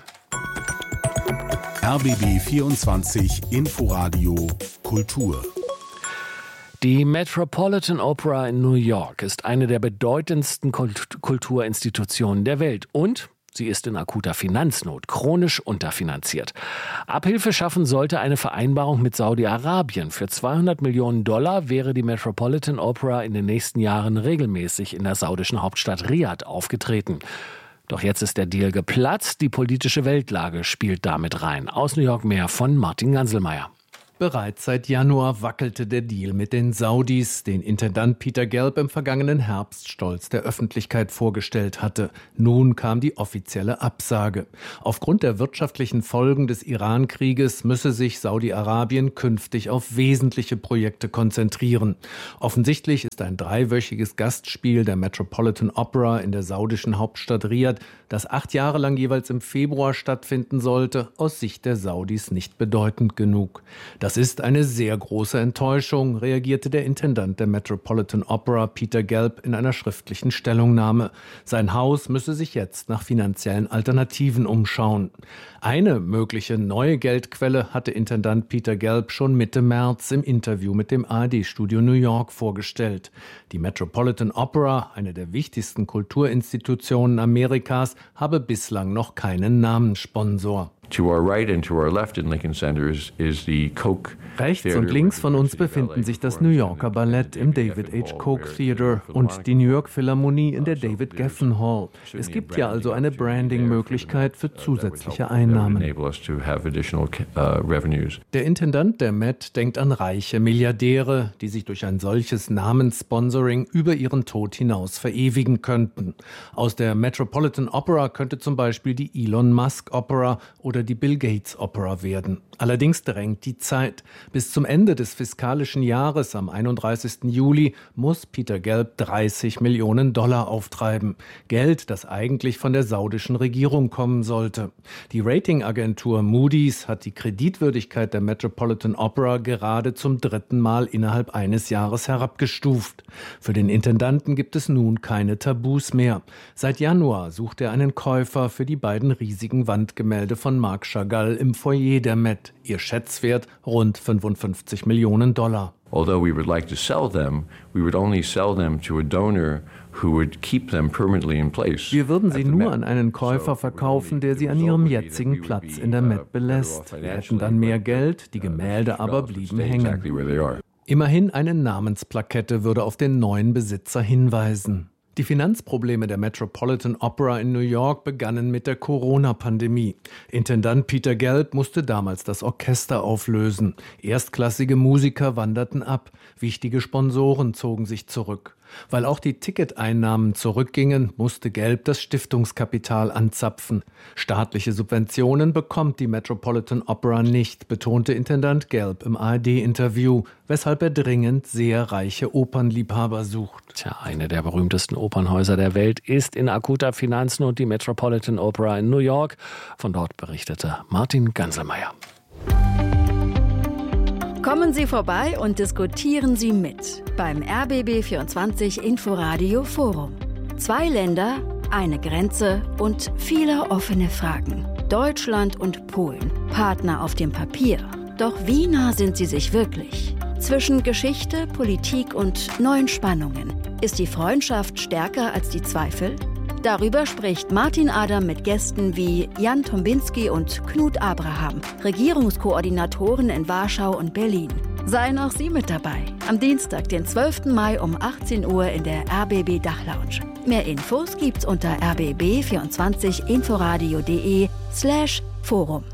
RBB 24 Inforadio Kultur. Die Metropolitan Opera in New York ist eine der bedeutendsten Kulturinstitutionen der Welt und Sie ist in akuter Finanznot, chronisch unterfinanziert. Abhilfe schaffen sollte eine Vereinbarung mit Saudi-Arabien. Für $200 Millionen wäre die Metropolitan Opera in den nächsten Jahren regelmäßig in der saudischen Hauptstadt Riad aufgetreten. Doch jetzt ist der Deal geplatzt. Die politische Weltlage spielt damit rein. Aus New York mehr von Martin Ganselmeier. Bereits seit Januar wackelte der Deal mit den Saudis, den Intendant Peter Gelb im vergangenen Herbst stolz der Öffentlichkeit vorgestellt hatte. Nun kam die offizielle Absage. Aufgrund der wirtschaftlichen Folgen des Iran-Krieges müsse sich Saudi-Arabien künftig auf wesentliche Projekte konzentrieren. Offensichtlich ist ein 3-wöchiges Gastspiel der Metropolitan Opera in der saudischen Hauptstadt Riad, das 8 Jahre lang jeweils im Februar stattfinden sollte, aus Sicht der Saudis nicht bedeutend genug. Das ist eine sehr große Enttäuschung, reagierte der Intendant der Metropolitan Opera Peter Gelb in einer schriftlichen Stellungnahme. Sein Haus müsse sich jetzt nach finanziellen Alternativen umschauen. Eine mögliche neue Geldquelle hatte Intendant Peter Gelb schon Mitte März im Interview mit dem ARD-Studio New York vorgestellt. Die Metropolitan Opera, eine der wichtigsten Kulturinstitutionen Amerikas, habe bislang noch keinen Namenssponsor. Rechts und links von uns befinden sich das New Yorker Ballett im David H. Koch Theater und die New York Philharmonie in der David Geffen Hall. Es gibt ja also eine Branding-Möglichkeit für zusätzliche Einnahmen. Der Intendant der Met denkt an reiche Milliardäre, die sich durch ein solches Namenssponsoring über ihren Tod hinaus verewigen könnten. Aus der Metropolitan Opera könnte zum Beispiel die Elon Musk Opera oder die Bill Gates Opera werden. Allerdings drängt die Zeit. Bis zum Ende des fiskalischen Jahres am 31. Juli muss Peter Gelb $30 Millionen auftreiben. Geld, das eigentlich von der saudischen Regierung kommen sollte. Die Ratingagentur Moody's hat die Kreditwürdigkeit der Metropolitan Opera gerade zum 3. Mal innerhalb eines Jahres herabgestuft. Für den Intendanten gibt es nun keine Tabus mehr. Seit Januar sucht er einen Käufer für die beiden riesigen Wandgemälde von Marc Chagall im Foyer der Met. Ihr Schätzwert rund $55 Millionen. Although we would like to sell them, we would only sell them to a donor who would keep them permanently in place. Wir würden sie nur an einen Käufer verkaufen, der sie an ihrem jetzigen Platz in der Met belässt. Wir hätten dann mehr Geld, die Gemälde aber blieben hängen. Immerhin eine Namensplakette würde auf den neuen Besitzer hinweisen. Die Finanzprobleme der Metropolitan Opera in New York begannen mit der Corona-Pandemie. Intendant Peter Gelb musste damals das Orchester auflösen. Erstklassige Musiker wanderten ab. Wichtige Sponsoren zogen sich zurück. Weil auch die Ticketeinnahmen zurückgingen, musste Gelb das Stiftungskapital anzapfen. Staatliche Subventionen bekommt die Metropolitan Opera nicht, betonte Intendant Gelb im ARD-Interview, weshalb er dringend sehr reiche Opernliebhaber sucht. Tja, eine der berühmtesten Opernhäuser der Welt ist in akuter Finanznot, die Metropolitan Opera in New York. Von dort berichtete Martin Ganselmeier. Kommen Sie vorbei und diskutieren Sie mit beim RBB24 Inforadio Forum. 2 Länder, eine Grenze und viele offene Fragen. Deutschland und Polen, Partner auf dem Papier. Doch wie nah sind sie sich wirklich? Zwischen Geschichte, Politik und neuen Spannungen. Ist die Freundschaft stärker als die Zweifel? Darüber spricht Martin Adam mit Gästen wie Jan Tombinski und Knut Abraham, Regierungskoordinatoren in Warschau und Berlin. Seien auch Sie mit dabei. Am Dienstag, den 12. Mai um 18 Uhr in der RBB Dachlounge. Mehr Infos gibt's unter rbb24inforadio.de/Forum.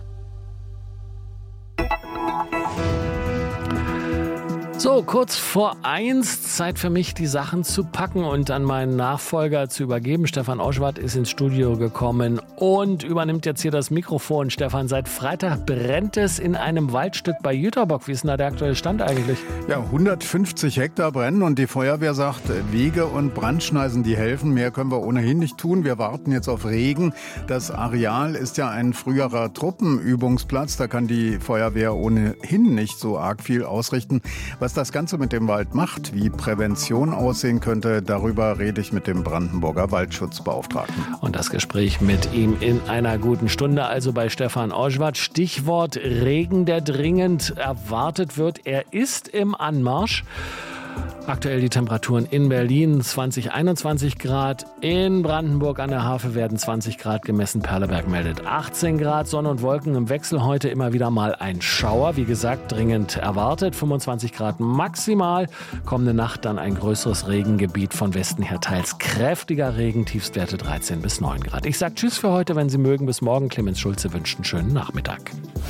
So, kurz vor 1, Zeit für mich, die Sachen zu packen und an meinen Nachfolger zu übergeben. Stefan Oschwart ist ins Studio gekommen und übernimmt jetzt hier das Mikrofon. Stefan, seit Freitag brennt es in einem Waldstück bei Jüterbock. Wie ist denn da der aktuelle Stand eigentlich? Ja, 150 Hektar brennen und die Feuerwehr sagt, Wege und Brandschneisen, die helfen. Mehr können wir ohnehin nicht tun. Wir warten jetzt auf Regen. Das Areal ist ja ein früherer Truppenübungsplatz. Da kann die Feuerwehr ohnehin nicht so arg viel ausrichten. Was das Ganze mit dem Wald macht, wie Prävention aussehen könnte, darüber rede ich mit dem Brandenburger Waldschutzbeauftragten. Und das Gespräch mit ihm in einer guten Stunde, also bei Stefan Oschwart. Stichwort Regen, der dringend erwartet wird. Er ist im Anmarsch. Aktuell die Temperaturen in Berlin 20, 21 Grad. In Brandenburg an der Havel werden 20 Grad gemessen. Perleberg meldet 18 Grad. Sonne und Wolken im Wechsel. Heute immer wieder mal ein Schauer. Wie gesagt, dringend erwartet. 25 Grad maximal. Kommende Nacht dann ein größeres Regengebiet von Westen her. Teils kräftiger Regen. Tiefstwerte 13 bis 9 Grad. Ich sage Tschüss für heute. Wenn Sie mögen, bis morgen. Clemens Schulze wünscht einen schönen Nachmittag.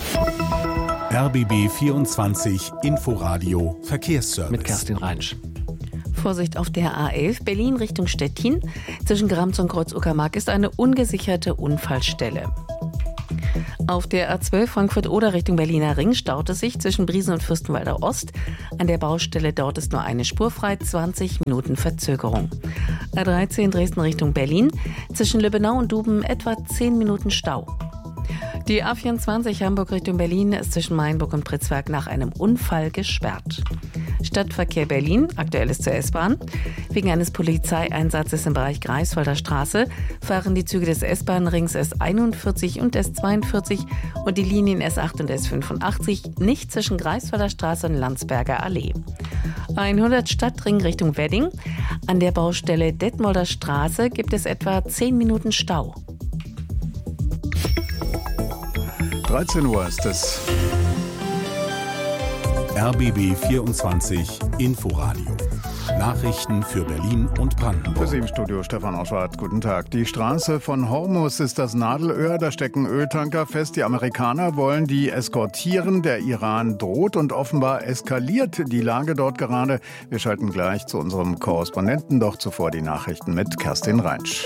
RBB 24 Inforadio Verkehrsservice. Mit Kerstin Reinsch. Vorsicht auf der A11 Berlin Richtung Stettin. Zwischen Grams und Kreuz-Uckermark ist eine ungesicherte Unfallstelle. Auf der A12 Frankfurt-Oder Richtung Berliner Ring staut es sich zwischen Briesen und Fürstenwalder Ost. An der Baustelle dort ist nur eine Spur frei, 20 Minuten Verzögerung. A13 Dresden Richtung Berlin. Zwischen Lübbenau und Duben etwa 10 Minuten Stau. Die A24 Hamburg Richtung Berlin ist zwischen Mainburg und Pritzwerk nach einem Unfall gesperrt. Stadtverkehr Berlin, aktuell ist zur S-Bahn. Wegen eines Polizeieinsatzes im Bereich Greifswalder Straße fahren die Züge des S-Bahn-Rings S41 und S42 und die Linien S8 und S85 nicht zwischen Greifswalder Straße und Landsberger Allee. 100 Stadtring Richtung Wedding. An der Baustelle Detmolder Straße gibt es etwa 10 Minuten Stau. 13 Uhr ist es. RBB 24 Inforadio. Nachrichten für Berlin und Brandenburg. Für Sie im Studio Stefan Oschwart. Guten Tag. Die Straße von Hormuz ist das Nadelöhr. Da stecken Öltanker fest. Die Amerikaner wollen die eskortieren. Der Iran droht und offenbar eskaliert die Lage dort gerade. Wir schalten gleich zu unserem Korrespondenten. Doch zuvor die Nachrichten mit Kerstin Reinsch.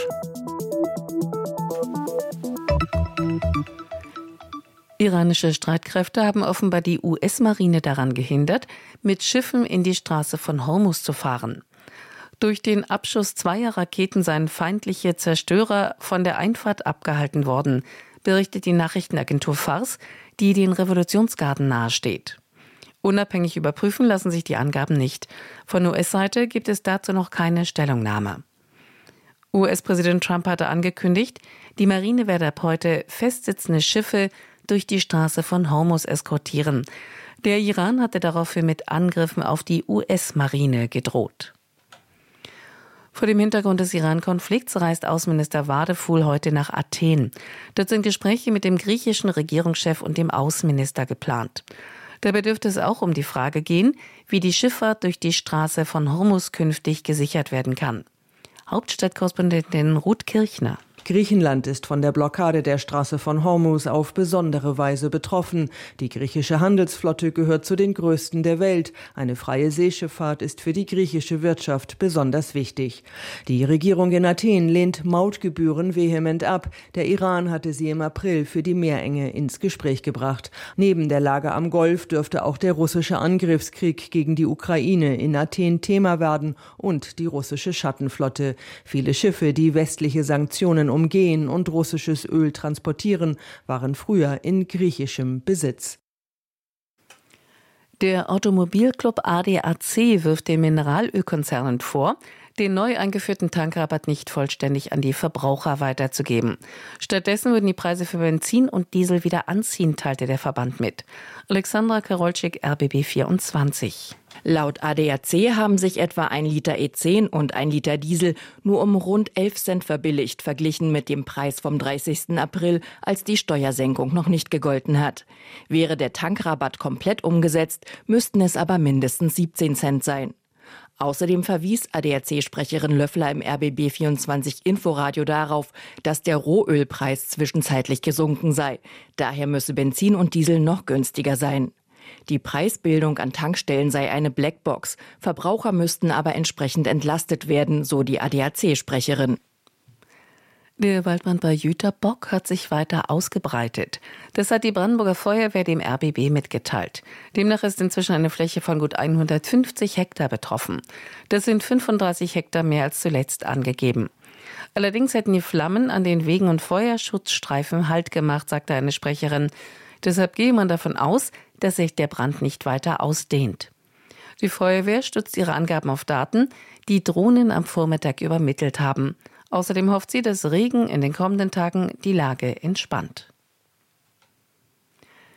Iranische Streitkräfte haben offenbar die US-Marine daran gehindert, mit Schiffen in die Straße von Hormuz zu fahren. Durch den Abschuss zweier Raketen seien feindliche Zerstörer von der Einfahrt abgehalten worden, berichtet die Nachrichtenagentur Fars, die den Revolutionsgarden nahesteht. Unabhängig überprüfen lassen sich die Angaben nicht. Von US-Seite gibt es dazu noch keine Stellungnahme. US-Präsident Trump hatte angekündigt, die Marine werde ab heute festsitzende Schiffe durch die Straße von Hormuz eskortieren. Der Iran hatte daraufhin mit Angriffen auf die US-Marine gedroht. Vor dem Hintergrund des Iran-Konflikts reist Außenminister Vadeful heute nach Athen. Dort sind Gespräche mit dem griechischen Regierungschef und dem Außenminister geplant. Dabei dürfte es auch um die Frage gehen, wie die Schifffahrt durch die Straße von Hormuz künftig gesichert werden kann. Hauptstadtkorrespondentin Ruth Kirchner. Griechenland ist von der Blockade der Straße von Hormuz auf besondere Weise betroffen. Die griechische Handelsflotte gehört zu den größten der Welt. Eine freie Seeschifffahrt ist für die griechische Wirtschaft besonders wichtig. Die Regierung in Athen lehnt Mautgebühren vehement ab. Der Iran hatte sie im April für die Meerenge ins Gespräch gebracht. Neben der Lage am Golf dürfte auch der russische Angriffskrieg gegen die Ukraine in Athen Thema werden und die russische Schattenflotte. Viele Schiffe, die westliche Sanktionen umgehen und russisches Öl transportieren, waren früher in griechischem Besitz. Der Automobilclub ADAC wirft den Mineralölkonzernen vor, den neu eingeführten Tankrabatt nicht vollständig an die Verbraucher weiterzugeben. Stattdessen würden die Preise für Benzin und Diesel wieder anziehen, teilte der Verband mit. Alexandra Karolczyk, RBB 24. Laut ADAC haben sich etwa 1 Liter E10 und 1 Liter Diesel nur um rund 11 Cent verbilligt, verglichen mit dem Preis vom 30. April, als die Steuersenkung noch nicht gegolten hat. Wäre der Tankrabatt komplett umgesetzt, müssten es aber mindestens 17 Cent sein. Außerdem verwies ADAC-Sprecherin Löffler im RBB 24 Inforadio darauf, dass der Rohölpreis zwischenzeitlich gesunken sei. Daher müsse Benzin und Diesel noch günstiger sein. Die Preisbildung an Tankstellen sei eine Blackbox. Verbraucher müssten aber entsprechend entlastet werden, so die ADAC-Sprecherin. Der Waldbrand bei Jüterbock hat sich weiter ausgebreitet. Das hat die Brandenburger Feuerwehr dem RBB mitgeteilt. Demnach ist inzwischen eine Fläche von gut 150 Hektar betroffen. Das sind 35 Hektar mehr als zuletzt angegeben. Allerdings hätten die Flammen an den Wegen und Feuerschutzstreifen Halt gemacht, sagte eine Sprecherin. Deshalb gehe man davon aus, dass sich der Brand nicht weiter ausdehnt. Die Feuerwehr stützt ihre Angaben auf Daten, die Drohnen am Vormittag übermittelt haben. Außerdem hofft sie, dass Regen in den kommenden Tagen die Lage entspannt.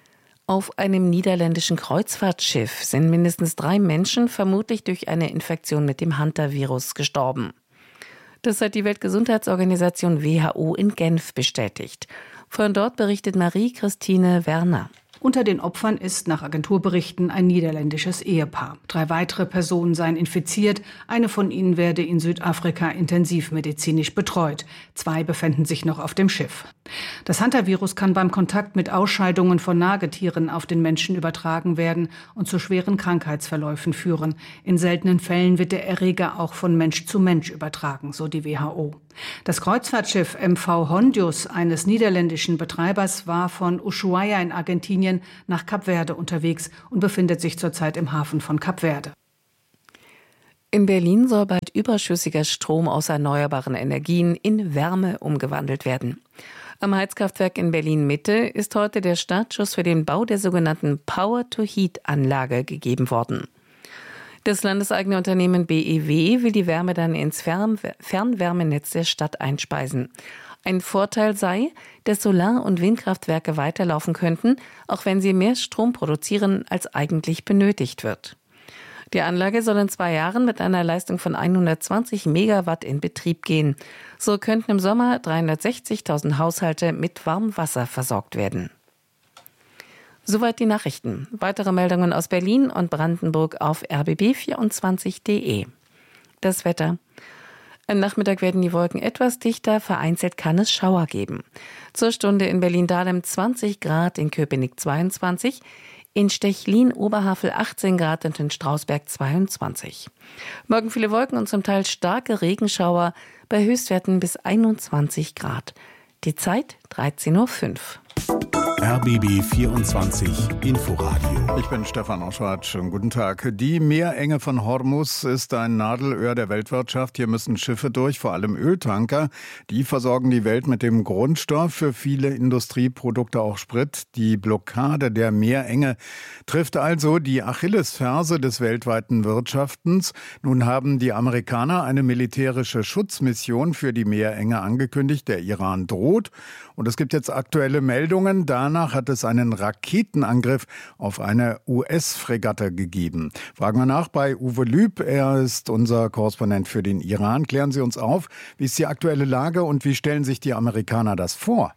Auf einem niederländischen Kreuzfahrtschiff sind mindestens 3 Menschen vermutlich durch eine Infektion mit dem Hantavirus gestorben. Das hat die Weltgesundheitsorganisation WHO in Genf bestätigt. Von dort berichtet Marie-Christine Werner. Unter den Opfern ist nach Agenturberichten ein niederländisches Ehepaar. 3 weitere Personen seien infiziert. Eine von ihnen werde in Südafrika intensivmedizinisch betreut. 2 befänden sich noch auf dem Schiff. Das Hantavirus kann beim Kontakt mit Ausscheidungen von Nagetieren auf den Menschen übertragen werden und zu schweren Krankheitsverläufen führen. In seltenen Fällen wird der Erreger auch von Mensch zu Mensch übertragen, so die WHO. Das Kreuzfahrtschiff MV Hondius eines niederländischen Betreibers war von Ushuaia in Argentinien nach Kap Verde unterwegs und befindet sich zurzeit im Hafen von Kap Verde. In Berlin soll bald überschüssiger Strom aus erneuerbaren Energien in Wärme umgewandelt werden. Am Heizkraftwerk in Berlin-Mitte ist heute der Startschuss für den Bau der sogenannten Power-to-Heat-Anlage gegeben worden. Das landeseigene Unternehmen BEW will die Wärme dann ins Fernwärmenetz der Stadt einspeisen. Ein Vorteil sei, dass Solar- und Windkraftwerke weiterlaufen könnten, auch wenn sie mehr Strom produzieren, als eigentlich benötigt wird. Die Anlage soll in 2 Jahren mit einer Leistung von 120 Megawatt in Betrieb gehen. So könnten im Sommer 360.000 Haushalte mit Warmwasser versorgt werden. Soweit die Nachrichten. Weitere Meldungen aus Berlin und Brandenburg auf rbb24.de. Das Wetter. Am Nachmittag werden die Wolken etwas dichter, vereinzelt kann es Schauer geben. Zur Stunde in Berlin-Dahlem 20 Grad, in Köpenick 22, in Stechlin-Oberhavel 18 Grad und in Strausberg 22. Morgen viele Wolken und zum Teil starke Regenschauer bei Höchstwerten bis 21 Grad. Die Zeit 13:05 Uhr. RBB 24 Inforadio. Ich bin Stefan Oschwart. Schönen guten Tag. Die Meerenge von Hormuz ist ein Nadelöhr der Weltwirtschaft. Hier müssen Schiffe durch, vor allem Öltanker. Die versorgen die Welt mit dem Grundstoff für viele Industrieprodukte, auch Sprit. Die Blockade der Meerenge trifft also die Achillesferse des weltweiten Wirtschaftens. Nun haben die Amerikaner eine militärische Schutzmission für die Meerenge angekündigt. Der Iran droht. Und es gibt jetzt aktuelle Meldungen. Danach hat es einen Raketenangriff auf eine US-Fregatte gegeben. Fragen wir nach bei Uwe Lüb. Er ist unser Korrespondent für den Iran. Klären Sie uns auf, wie ist die aktuelle Lage und wie stellen sich die Amerikaner das vor?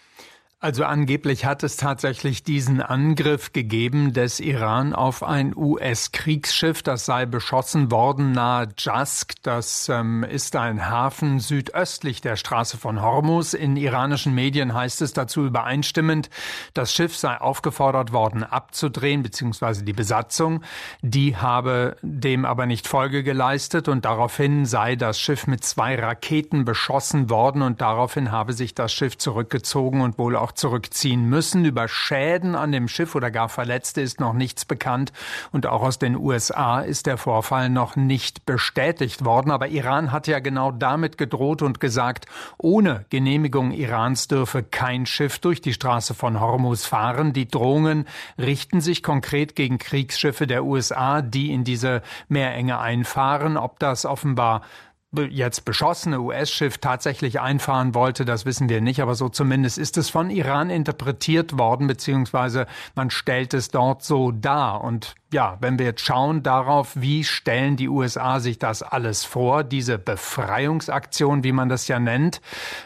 Also angeblich hat es tatsächlich diesen Angriff gegeben des Iran auf ein US-Kriegsschiff. Das sei beschossen worden nahe Jask. Das ist ein Hafen südöstlich der Straße von Hormuz. In iranischen Medien heißt es dazu übereinstimmend, das Schiff sei aufgefordert worden abzudrehen, beziehungsweise die Besatzung. Die habe dem aber nicht Folge geleistet und daraufhin sei das Schiff mit 2 Raketen beschossen worden und daraufhin habe sich das Schiff zurückgezogen und wohl auch zurückziehen müssen. Über Schäden an dem Schiff oder gar Verletzte ist noch nichts bekannt und auch aus den USA ist der Vorfall noch nicht bestätigt worden. Aber Iran hat ja genau damit gedroht und gesagt, ohne Genehmigung Irans dürfe kein Schiff durch die Straße von Hormuz fahren. Die Drohungen richten sich konkret gegen Kriegsschiffe der USA, die in diese Meerenge einfahren. Ob das offenbar jetzt beschossene US-Schiff tatsächlich einfahren wollte, das wissen wir nicht, aber so zumindest ist es von Iran interpretiert worden, beziehungsweise man stellt es dort so dar. Und ja, wenn wir jetzt schauen darauf, wie stellen die USA sich das alles vor, diese Befreiungsaktion, wie man das ja nennt.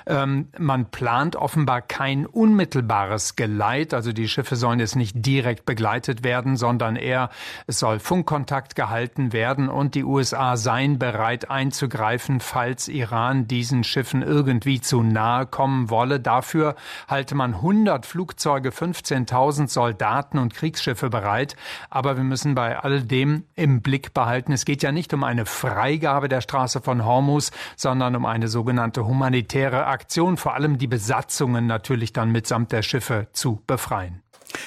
Man plant offenbar kein unmittelbares Geleit, also die Schiffe sollen jetzt nicht direkt begleitet werden, sondern eher, es soll Funkkontakt gehalten werden und die USA seien bereit einzugreifen, falls Iran diesen Schiffen irgendwie zu nahe kommen wolle. Dafür halte man 100 Flugzeuge, 15.000 Soldaten und Kriegsschiffe bereit, aber wir müssen bei all dem im Blick behalten. Es geht ja nicht um eine Freigabe der Straße von Hormuz, sondern um eine sogenannte humanitäre Aktion, vor allem die Besatzungen natürlich dann mitsamt der Schiffe zu befreien.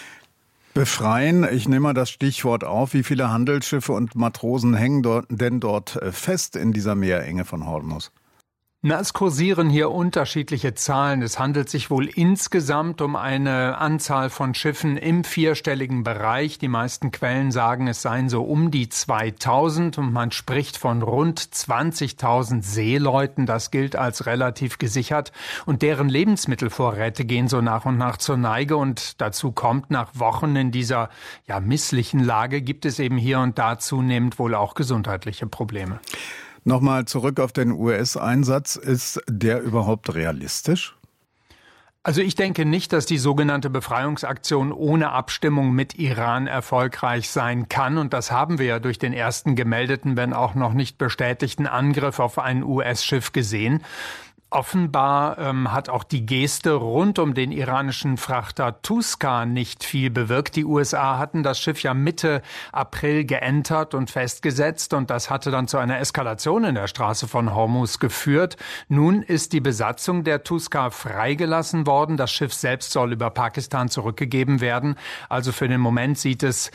Befreien, ich nehme mal das Stichwort auf. Wie viele Handelsschiffe und Matrosen hängen denn dort fest in dieser Meerenge von Hormuz? Es kursieren hier unterschiedliche Zahlen. Es handelt sich wohl insgesamt um eine Anzahl von Schiffen im vierstelligen Bereich. Die meisten Quellen sagen, es seien so um die 2000 und man spricht von rund 20.000 Seeleuten. Das gilt als relativ gesichert und deren Lebensmittelvorräte gehen so nach und nach zur Neige und dazu kommt, nach Wochen in dieser misslichen Lage gibt es eben hier und da zunehmend wohl auch gesundheitliche Probleme. Nochmal zurück auf den US-Einsatz. Ist der überhaupt realistisch? Also ich denke nicht, dass die sogenannte Befreiungsaktion ohne Abstimmung mit Iran erfolgreich sein kann. Und das haben wir ja durch den ersten gemeldeten, wenn auch noch nicht bestätigten Angriff auf ein US-Schiff gesehen. Offenbar hat auch die Geste rund um den iranischen Frachter Tuska nicht viel bewirkt. Die USA hatten das Schiff ja Mitte April geentert und festgesetzt und das hatte dann zu einer Eskalation in der Straße von Hormuz geführt. Nun ist die Besatzung der Tuska freigelassen worden. Das Schiff selbst soll über Pakistan zurückgegeben werden. Also für den Moment sieht es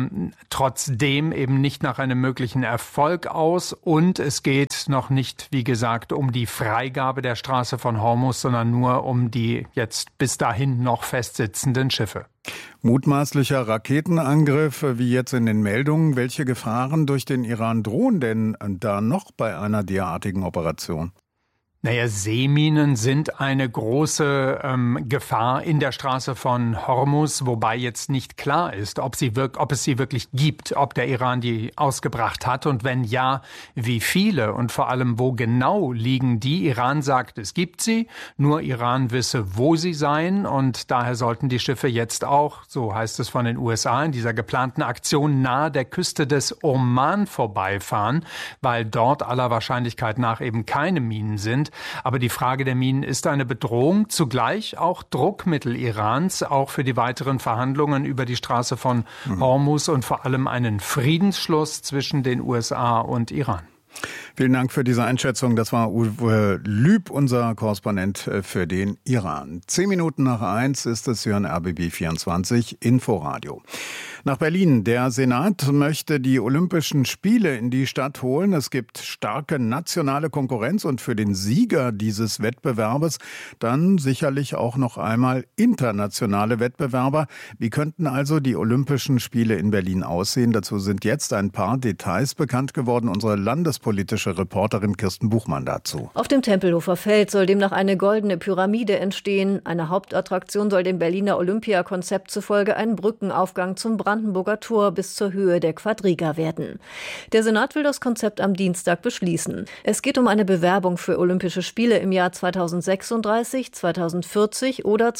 trotzdem eben nicht nach einem möglichen Erfolg aus und es geht noch nicht, wie gesagt, um die Freigabe der Straße von Hormuz, sondern nur um die jetzt bis dahin noch festsitzenden Schiffe. Mutmaßlicher Raketenangriff, wie jetzt in den Meldungen. Welche Gefahren durch den Iran drohen denn da noch bei einer derartigen Operation? Seeminen sind eine große Gefahr in der Straße von Hormuz, wobei jetzt nicht klar ist, ob es sie wirklich gibt, ob der Iran die ausgebracht hat und wenn ja, wie viele und vor allem wo genau liegen die. Iran sagt, es gibt sie, nur Iran wisse, wo sie seien und daher sollten die Schiffe jetzt auch, so heißt es von den USA, in dieser geplanten Aktion nahe der Küste des Oman vorbeifahren, weil dort aller Wahrscheinlichkeit nach eben keine Minen sind. Aber die Frage der Minen ist eine Bedrohung, zugleich auch Druckmittel Irans, auch für die weiteren Verhandlungen über die Straße von Hormuz und vor allem einen Friedensschluss zwischen den USA und Iran. Vielen Dank für diese Einschätzung. Das war Uwe Lüb, unser Korrespondent für den Iran. 1:10 ist es, Sie hören RBB 24 Inforadio. Nach Berlin. Der Senat möchte die Olympischen Spiele in die Stadt holen. Es gibt starke nationale Konkurrenz und für den Sieger dieses Wettbewerbes dann sicherlich auch noch einmal internationale Wettbewerber. Wie könnten also die Olympischen Spiele in Berlin aussehen? Dazu sind jetzt ein paar Details bekannt geworden. Unsere landespolitische Reporterin Kirsten Buchmann dazu. Auf dem Tempelhofer Feld soll demnach eine goldene Pyramide entstehen. Eine Hauptattraktion soll dem Berliner Olympiakonzept zufolge ein Brückenaufgang zum Brandenburger Tor bis zur Höhe der Quadriga werden. Der Senat will das Konzept am Dienstag beschließen. Es geht um eine Bewerbung für Olympische Spiele im Jahr 2036, 2040 oder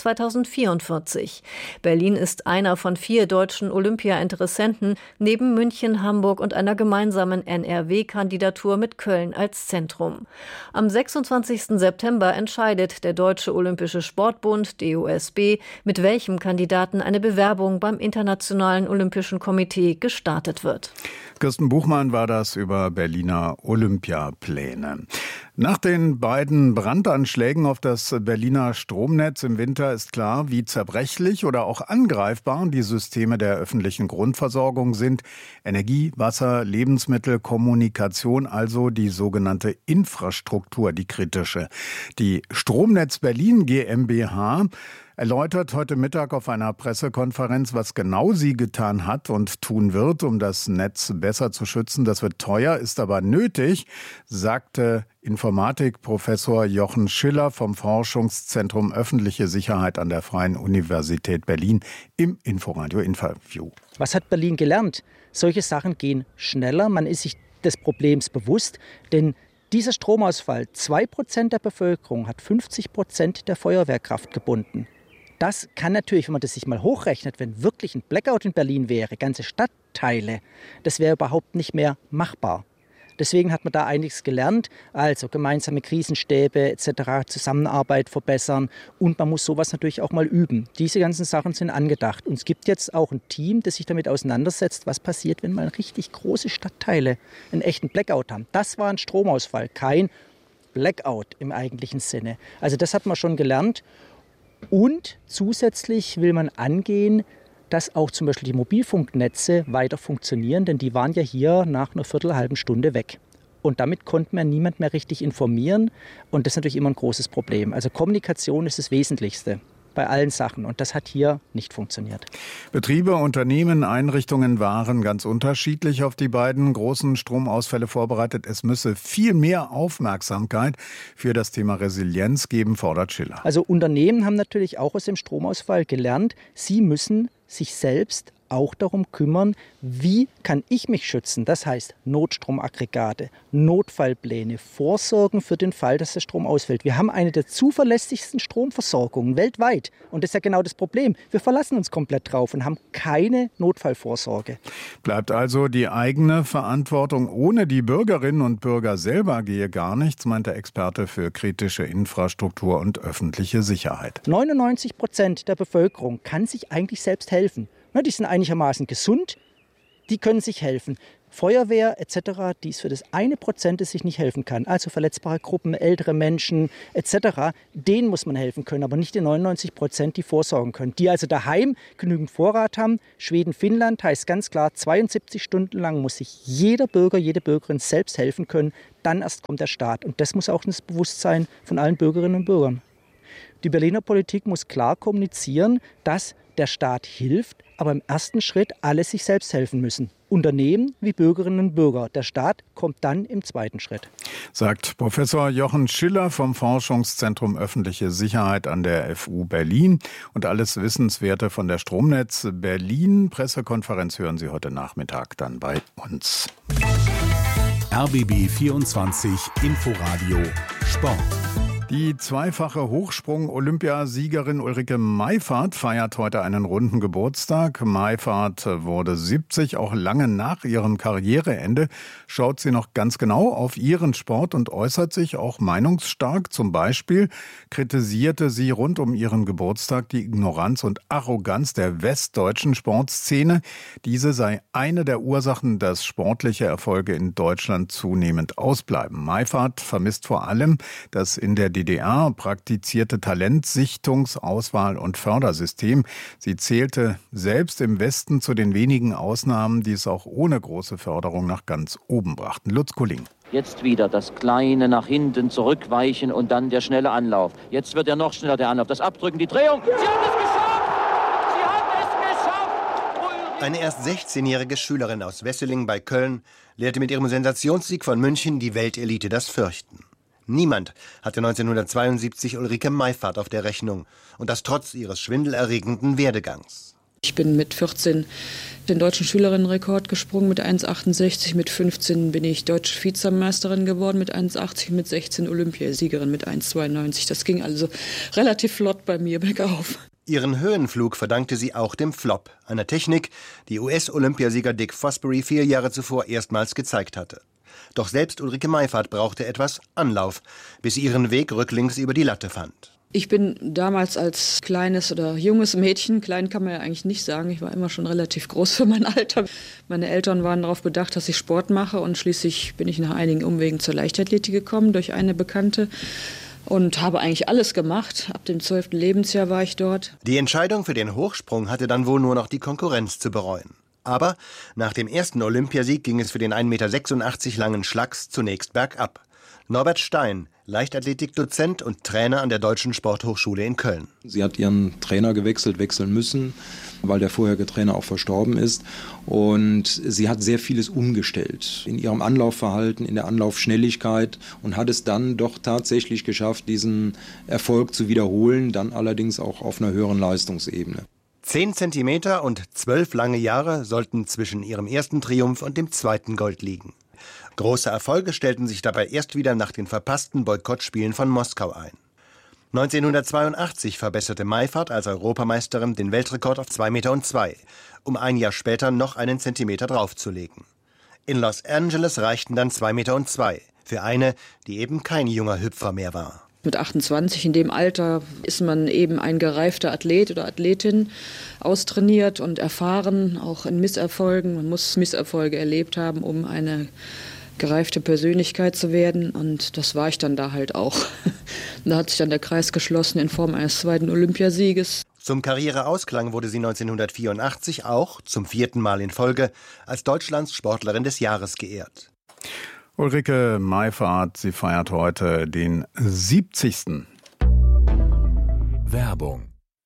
2044. Berlin ist einer von 4 deutschen Olympia-Interessenten, neben München, Hamburg und einer gemeinsamen NRW-Kandidatur mit Köln als Zentrum. Am 26. September entscheidet der Deutsche Olympische Sportbund, DOSB, mit welchem Kandidaten eine Bewerbung beim Internationalen Olympischen Komitee gestartet wird. Kirsten Buchmann war das über Berliner Olympiapläne. Nach den beiden Brandanschlägen auf das Berliner Stromnetz im Winter ist klar, wie zerbrechlich oder auch angreifbar die Systeme der öffentlichen Grundversorgung sind. Energie, Wasser, Lebensmittel, Kommunikation, also die sogenannte Infrastruktur, die kritische. Die Stromnetz Berlin GmbH erläutert heute Mittag auf einer Pressekonferenz, was genau sie getan hat und tun wird, um das Netz besser zu schützen. Das wird teuer, ist aber nötig, sagte Informatikprofessor Jochen Schiller vom Forschungszentrum Öffentliche Sicherheit an der Freien Universität Berlin im Inforadio-Interview. Was hat Berlin gelernt? Solche Sachen gehen schneller, man ist sich des Problems bewusst, denn dieser Stromausfall, 2% der Bevölkerung hat 50% der Feuerwehrkraft gebunden. Das kann natürlich, wenn man das sich mal hochrechnet, wenn wirklich ein Blackout in Berlin wäre, ganze Stadtteile, das wäre überhaupt nicht mehr machbar. Deswegen hat man da einiges gelernt, also gemeinsame Krisenstäbe etc., Zusammenarbeit verbessern und man muss sowas natürlich auch mal üben. Diese ganzen Sachen sind angedacht und es gibt jetzt auch ein Team, das sich damit auseinandersetzt, was passiert, wenn mal richtig große Stadtteile einen echten Blackout haben. Das war ein Stromausfall, kein Blackout im eigentlichen Sinne. Also das hat man schon gelernt und zusätzlich will man angehen, dass auch zum Beispiel die Mobilfunknetze weiter funktionieren, denn die waren ja hier nach einer halben Stunde weg. Und damit konnte man niemand mehr richtig informieren. Und das ist natürlich immer ein großes Problem. Also Kommunikation ist das Wesentlichste bei allen Sachen. Und das hat hier nicht funktioniert. Betriebe, Unternehmen, Einrichtungen waren ganz unterschiedlich auf die beiden großen Stromausfälle vorbereitet. Es müsse viel mehr Aufmerksamkeit für das Thema Resilienz geben, fordert Schiller. Also Unternehmen haben natürlich auch aus dem Stromausfall gelernt, sie müssen sich selbst auch darum kümmern, wie kann ich mich schützen. Das heißt Notstromaggregate, Notfallpläne, Vorsorgen für den Fall, dass der Strom ausfällt. Wir haben eine der zuverlässigsten Stromversorgungen weltweit. Und das ist ja genau das Problem. Wir verlassen uns komplett drauf und haben keine Notfallvorsorge. Bleibt also die eigene Verantwortung. Ohne die Bürgerinnen und Bürger selber gehe gar nichts, meint der Experte für kritische Infrastruktur und öffentliche Sicherheit. 99% der Bevölkerung kann sich eigentlich selbst helfen. Die sind einigermaßen gesund, die können sich helfen. Feuerwehr etc., die ist für das 1%, das sich nicht helfen kann. Also verletzbare Gruppen, ältere Menschen etc., denen muss man helfen können, aber nicht den 99%, die vorsorgen können. Die also daheim genügend Vorrat haben. Schweden, Finnland heißt ganz klar, 72 Stunden lang muss sich jeder Bürger, jede Bürgerin selbst helfen können. Dann erst kommt der Staat. Und das muss auch das Bewusstsein von allen Bürgerinnen und Bürgern. Die Berliner Politik muss klar kommunizieren, dass der Staat hilft, aber im ersten Schritt alle sich selbst helfen müssen. Unternehmen wie Bürgerinnen und Bürger. Der Staat kommt dann im zweiten Schritt. Sagt Professor Jochen Schiller vom Forschungszentrum Öffentliche Sicherheit an der FU Berlin. Und alles Wissenswerte von der Stromnetz Berlin Pressekonferenz hören Sie heute Nachmittag dann bei uns. RBB 24 Inforadio Sport. Die zweifache Hochsprung-Olympiasiegerin Ulrike Meifert feiert heute einen runden Geburtstag. Meifert wurde 70, auch lange nach ihrem Karriereende schaut sie noch ganz genau auf ihren Sport und äußert sich auch meinungsstark. Zum Beispiel kritisierte sie rund um ihren Geburtstag die Ignoranz und Arroganz der westdeutschen Sportszene. Diese sei eine der Ursachen, dass sportliche Erfolge in Deutschland zunehmend ausbleiben. Meifert vermisst vor allem, dass in der DDR praktizierte Talentsichtungs-, Auswahl- und Fördersystem. Sie zählte selbst im Westen zu den wenigen Ausnahmen, die es auch ohne große Förderung nach ganz oben brachten. Lutz Kulling. Jetzt wieder das kleine nach hinten zurückweichen und dann der schnelle Anlauf. Jetzt wird er noch schneller, der Anlauf. Das Abdrücken, die Drehung. Sie haben es geschafft! Sie haben es geschafft! Eine erst 16-jährige Schülerin aus Wesseling bei Köln lehrte mit ihrem Sensationssieg von München die Weltelite das Fürchten. Niemand hatte 1972 Ulrike Meifert auf der Rechnung. Und das trotz ihres schwindelerregenden Werdegangs. Ich bin mit 14 den deutschen Schülerinnenrekord gesprungen mit 1,68. Mit 15 bin ich deutsche Vizemeisterin geworden mit 1,80. Mit 16 Olympiasiegerin mit 1,92. Das ging also relativ flott bei mir bergauf. Ihren Höhenflug verdankte sie auch dem Flop, einer Technik, die US-Olympiasieger Dick Fosbury 4 Jahre zuvor erstmals gezeigt hatte. Doch selbst Ulrike Meifert brauchte etwas Anlauf, bis sie ihren Weg rücklings über die Latte fand. Ich bin damals als kleines oder junges Mädchen, klein kann man ja eigentlich nicht sagen, ich war immer schon relativ groß für mein Alter. Meine Eltern waren darauf bedacht, dass ich Sport mache und schließlich bin ich nach einigen Umwegen zur Leichtathletik gekommen durch eine Bekannte und habe eigentlich alles gemacht. Ab dem 12. Lebensjahr war ich dort. Die Entscheidung für den Hochsprung hatte dann wohl nur noch die Konkurrenz zu bereuen. Aber nach dem ersten Olympiasieg ging es für den 1,86 Meter langen Schlacks zunächst bergab. Norbert Stein, Leichtathletikdozent und Trainer an der Deutschen Sporthochschule in Köln. Sie hat ihren Trainer wechseln müssen, weil der vorherige Trainer auch verstorben ist. Und sie hat sehr vieles umgestellt in ihrem Anlaufverhalten, in der Anlaufschnelligkeit und hat es dann doch tatsächlich geschafft, diesen Erfolg zu wiederholen, dann allerdings auch auf einer höheren Leistungsebene. 10 Zentimeter und 12 lange Jahre sollten zwischen ihrem ersten Triumph und dem zweiten Gold liegen. Große Erfolge stellten sich dabei erst wieder nach den verpassten Boykottspielen von Moskau ein. 1982 verbesserte Meifert als Europameisterin den Weltrekord auf 2,02 Meter, um ein Jahr später noch einen Zentimeter draufzulegen. In Los Angeles reichten dann 2,02 Meter für eine, die eben kein junger Hüpfer mehr war. Mit 28 in dem Alter ist man eben ein gereifter Athlet oder Athletin, austrainiert und erfahren, auch in Misserfolgen. Man muss Misserfolge erlebt haben, um eine gereifte Persönlichkeit zu werden. Und das war ich dann da halt auch. Da hat sich dann der Kreis geschlossen in Form eines zweiten Olympiasieges. Zum Karriereausklang wurde sie 1984 auch, zum 4. Mal in Folge, als Deutschlands Sportlerin des Jahres geehrt. Ulrike Meifert, sie feiert heute den 70. Werbung.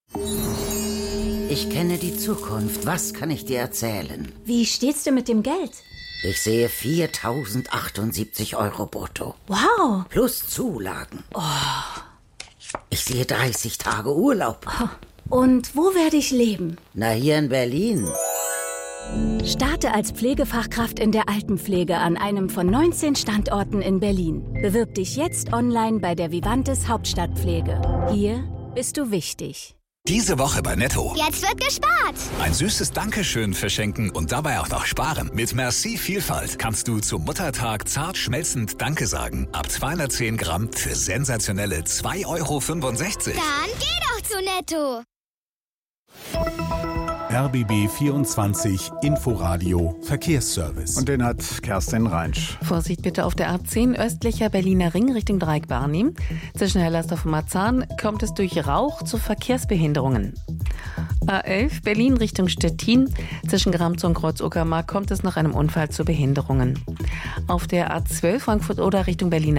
Ich kenne die Zukunft. Was kann ich dir erzählen? Wie steht's denn mit dem Geld? Ich sehe 4.078 € brutto. Wow. Plus Zulagen. Oh. Ich sehe 30 Tage Urlaub. Und wo werde ich leben? Na, hier in Berlin. Starte als Pflegefachkraft in der Altenpflege an einem von 19 Standorten in Berlin. Bewirb dich jetzt online bei der Vivantes Hauptstadtpflege. Hier bist du wichtig. Diese Woche bei Netto. Jetzt wird gespart. Ein süßes Dankeschön verschenken und dabei auch noch sparen. Mit Merci Vielfalt kannst du zum Muttertag zart schmelzend Danke sagen. Ab 210 Gramm für sensationelle 2,65 €. Dann geh doch zu Netto. RBB 24 Inforadio Verkehrsservice. Und den hat Kerstin Reinsch. Vorsicht bitte auf der A10 östlicher Berliner Ring Richtung Dreieck Barnim. Zwischen Hellersdorf und Marzahn kommt es durch Rauch zu Verkehrsbehinderungen. A11 Berlin Richtung Stettin. Zwischen Gramzow und Kreuz-Uckermark kommt es nach einem Unfall zu Behinderungen. Auf der A12 Frankfurt-Oder Richtung Berliner